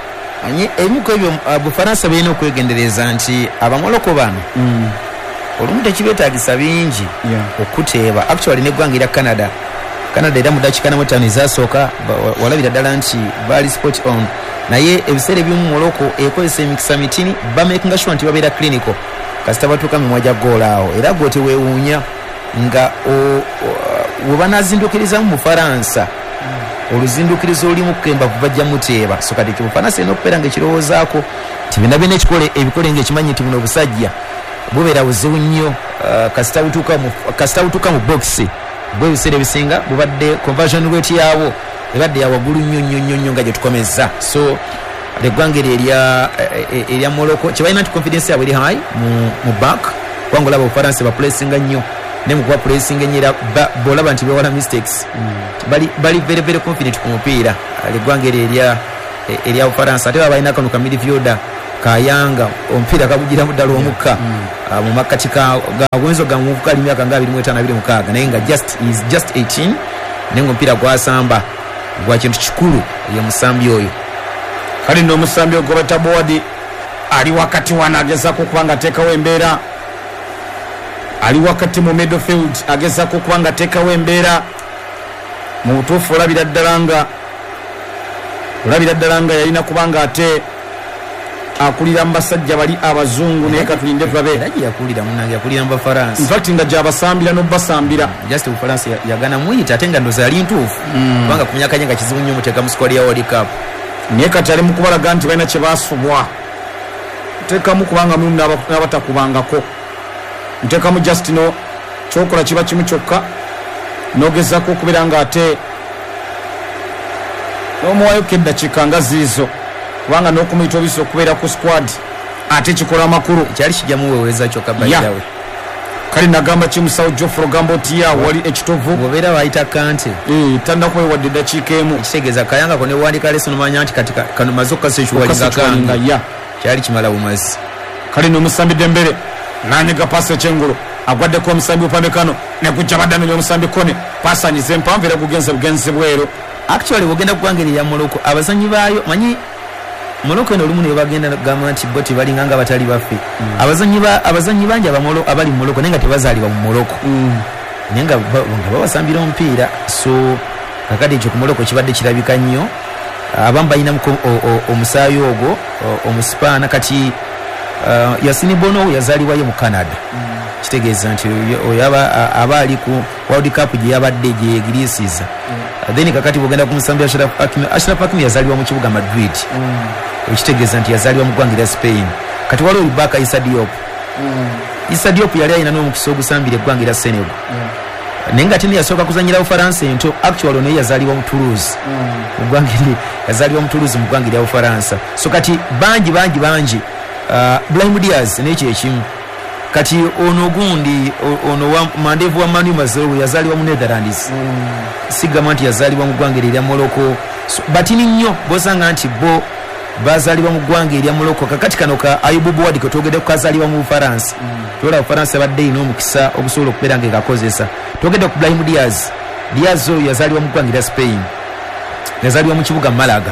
ebimu ku ebyo Bufalansa birina okwegendereza nti Abamorocco bano mm. olumu tekibeetagisa bingi yeah. okuteeba actually n'eggwanga erya Canada Canada era mu dakiika namu ttaano ezasooka walabira ddala nti baali sport on naye ebiseera ebimu Morocco ekozesa emikisa mitini bamakinga sure nti babeera clinical kasita batuuka mimwa gya goal awo era gwe teweewuunya nga we banaazindukirizamu mu Bufalansa oluzindukirizo olulimu kemba bajja muteeba so kati Bufaransa eno okubeera ng'ekirowoozaako tibina bina ekikole ebikole ng'ekimanyi nti buno obusajja bubeera buzibu nnyo uh, kasita butuuka mu kasita butuuka mu box bwe ebiseera ebisinga bubadde conversion rate yaabwo ebadde yawaggulu nnyo nnyo nnyo nnyo nga gye tukomezza so eggwanga erya erya Morocco kibalina nti confidence yaabwe eri high mu, mu back kubanga olaba Bufaransa bapulesinga nnyo ne mu kuba pulesinga ennyo era bw'olaba nti bewala mistakes mm. bali bali very very confident ku mupiira eggwanga eryo erya erya Bufaransa ate balina kano ka midfielder Kayanga omupiira kabugiramu ddala omukka mm. uh, mu makkati ga gwenzo ga muvuka ali myaka nga abiri mu etaano abiri mu mukaaga naye nga just is just eighteen naye nga omupiira gwasamba gwa kintu kikulu ye musambi oyo kali no musambi ogobeta board ali wakati wanagezaako kuba nga ateekawo embeera ali wakati mu midfield agezaako kuba nga ateekawo embeera mu butuufu olabira ddala nga olabira ddala nga yalina kuba nga ate akulira mu basajja bali abazungu naye katulinde tulabe era gye yakulira munange yakulira mu Bafaransa infact nga gyabasambira n'obbasambira just Bufaransa yagana muyita ate nga ndoza yali ntuufu kubanga ku myaka gye nga kizibu nnyo muteeka mu squad ya World Cup naye kati ali mu kubalaga nti balina kye baasubwa nteekamu kubanga mulimu n'abatakubangako nteekamu just no kyokola kiba kimu kyokka n'ogezaako okubeera nga ate n'omuwayoka eddakiika nga ziizo kubanga n'okumuyita obisa okubeera ku squad ate kikola amakulu kyali kijjamu weweeza kyokka bayirawe kale nagamba kimusawo Jofro gamba oti ya wali ekitovu bwobeera bayita Kante eh tannakuba wadde eddakiika emu ekitegeeza Kayanga ko ne wandika leso nomanya nti kati kano mazoka sechuwaliza Kanga ya kyali kimala bumazi kale n'omusambi Dembele nanyega pasi ekyengulu agwaddeko omusambi Upamecano ne kujja badano n'omusambi Kone pasanyize empamvu era gugenze bugenze bwero actually bogenda kubangerera Morocco abazanyi baayo manyi Morocco eno lumu ne bagenda gamba nti boti balinga nga batali baffe mm. abazanyi ba abazanyi banja ba Morocco abali mu Morocco nenga tebazaalibwa mu Morocco mm. nenga nga babasambira omupiira so kakati ekyo ku Morocco kibadde kirabika nnyo abamba ina mu omusaayi ogwo omusipaana kati uh, Yassine Bono yazaalibwa ye mu Canada mm. kitegeeza nti oyaba abali ku World Cup gye yabadde gye yegirisiza mm. then kakati bogenda kumusambira Ashraf Hakimi Ashraf Hakimi yazaalibwa mu kibuga Madrid mm. ekitegeeza nti yazaalibwa mu ggwanga lya Spain kati waliwo Ibaka Issa Diop mm. Issa Diop yali alina n'omukisa ogusambira eggwanga lya Senegal mm. naye nga ate yasooka kuzanyira Bufaransa ento actually naye yazaalibwa mu Toulouse mu ggwanga lye yazaalibwa mu Toulouse mu ggwanga lya Bufaransa so kati bangi bangi bangi uh, Brahim Diaz n'ekyo ekimu kati ono gundi ono wa mandevu wa Manu Mazero yazaliwa mu Netherlands mm. sigama nti yazaliwa mu ggwanga lya Morocco so, batini nnyo bosanga nti bo bazaliwa mu ggwanga lya Morocco kakati kano ka Ayubu Bouadi ko togedde kukazaliwa mu Bufaransa mm. tola Bufaransa badde ino omukisa okusobola okubeera nga gakozesa togedde ku Brahim Diaz Diaz oyo yazaliwa mu ggwanga lya Spain yazaliwa mu kibuga Malaga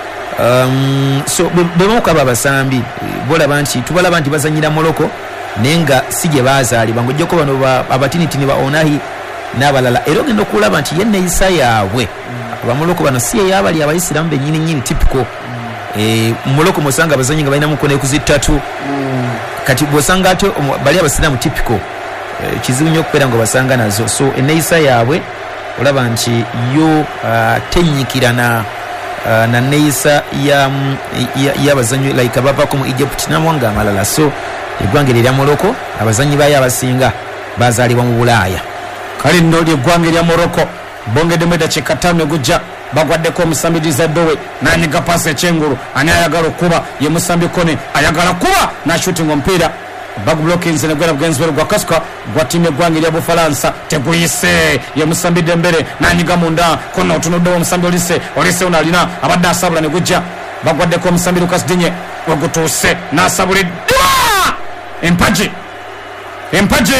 um, so bemukaba abasambi bolaba nti tubalaba nti bazanyira Morocco nenga sije bazaalibwa ngojjako bano abatinitini ba Onahi n'abalala era ogenda okulaba nti ye neeyisa yaabwe mm. abamuloko bano si eyabali abayisiramu bennyini nnyini typical mm. e, muloko musanga abazanyi nga balina mukono ekuzittatu mm. kati bwosanga ate bali abasiramu typical e, kizibu nnyo okubeera nga basanga nazo so eneeyisa yaabwe olaba nti yo uh, tenyikira na uh, na neeyisa y'abazanyi ya, ya like abavako mu Egypt n'amawanga amalala so eggwanga lya Morocco abazanyi bayo abasinga bazaalibwa mu Bulaaya kale nno eggwanga lya Morocco bongeddemu eddakiika ttaano ne gujja bagwaddeko omusambiriza Dowe n'anyiga paasi ekyengulu ani ayagala okuba ye musambi Kone ayagala kuba n'ashutinga omupiira bagblokins ne gwera bugenzi bwero gwa kasuka gwa ttiimu eggwanga lya Bufalansa teguyise ye musambi Dembele n'anyiga munda kono otunuddewo omusambi Olise Olise ono alina abadde asabula ne gujja bagwaddeko omusambi Lucas Digne wegutuuse n'asabuliddwa empaji empaji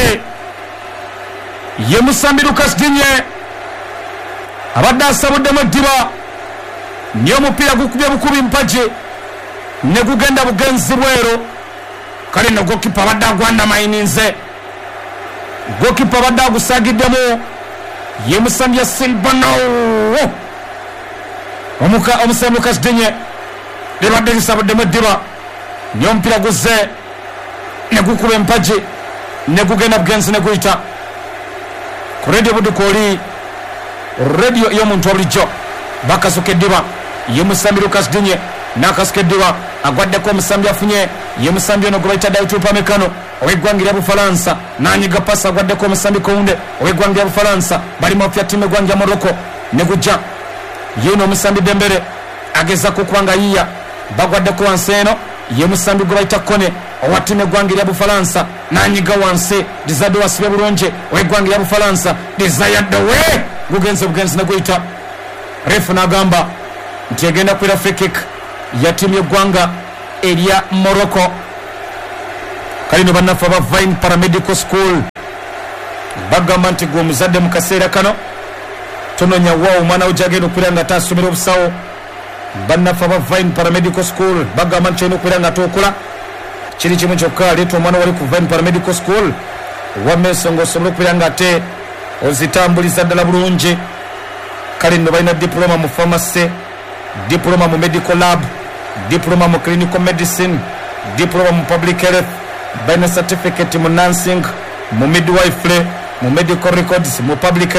ye musambi Lucas Digne abadde asabuddemu eddiba niyo omupiira gukubye bukubi mpaji ne gugenda bugenzi bwero kale no gokipa abadde agwanda mayininze gokipa abadde agusagiddemu ye musambi ya Silbano omuka omusambi Lucas Digne libadde lisabuddemu eddiba niyo omupiira guzze ne gukuba empaji ne gugenda bugenzi ne guyita ku radio budukoli radio y'omuntu obulijjo bakasukeddiwa ye musambi Lucas Dinye nakasukeddiwa agwaddeko omusambi afunye ye musambi ono gwe Dayitupa Mekano ow'eggwanga lya Bufalansa nanyiga pasa agwaddeko omusambi Kounde ow'eggwanga lya Bufalansa bali mu pya timu eggwanga Morocco ne gujja yeno omusambi Dembele ageza kukwanga yiya bagwaddeko wansi eno ye musambi gwe bayita Kone owa timu eggwanga lya Bufalansa nanyiga wansi Dizade wasibe bulungi ow'eggwanga lya Bufalansa Desire Dowe gugenze bugenzi ne guyita refu n'agamba nti egenda kwera free kick ya timu y'eggwanga erya Morocco. Kalino bannafa ba Vine Paramedical School bagamba nti gwe omuzadde mu kaseera kano tononya wa omwana ojagenda okwera nga tasomera obusawo. Bannafa ba Vine Paramedical School bagamba nti olina okwera nga tokola kiri kimu kyokka leeta omwana wali ku Vine Paramedical School wameeso ng'osobola okwera nga ate ozitambuliza ddala bulungi. Kale nno balina diploma mu pharmacy, diploma mu medical lab, diploma mu clinical medicine, diploma mu public health, balina certificate mu nursing, mu midwifery, mu medical records, mu public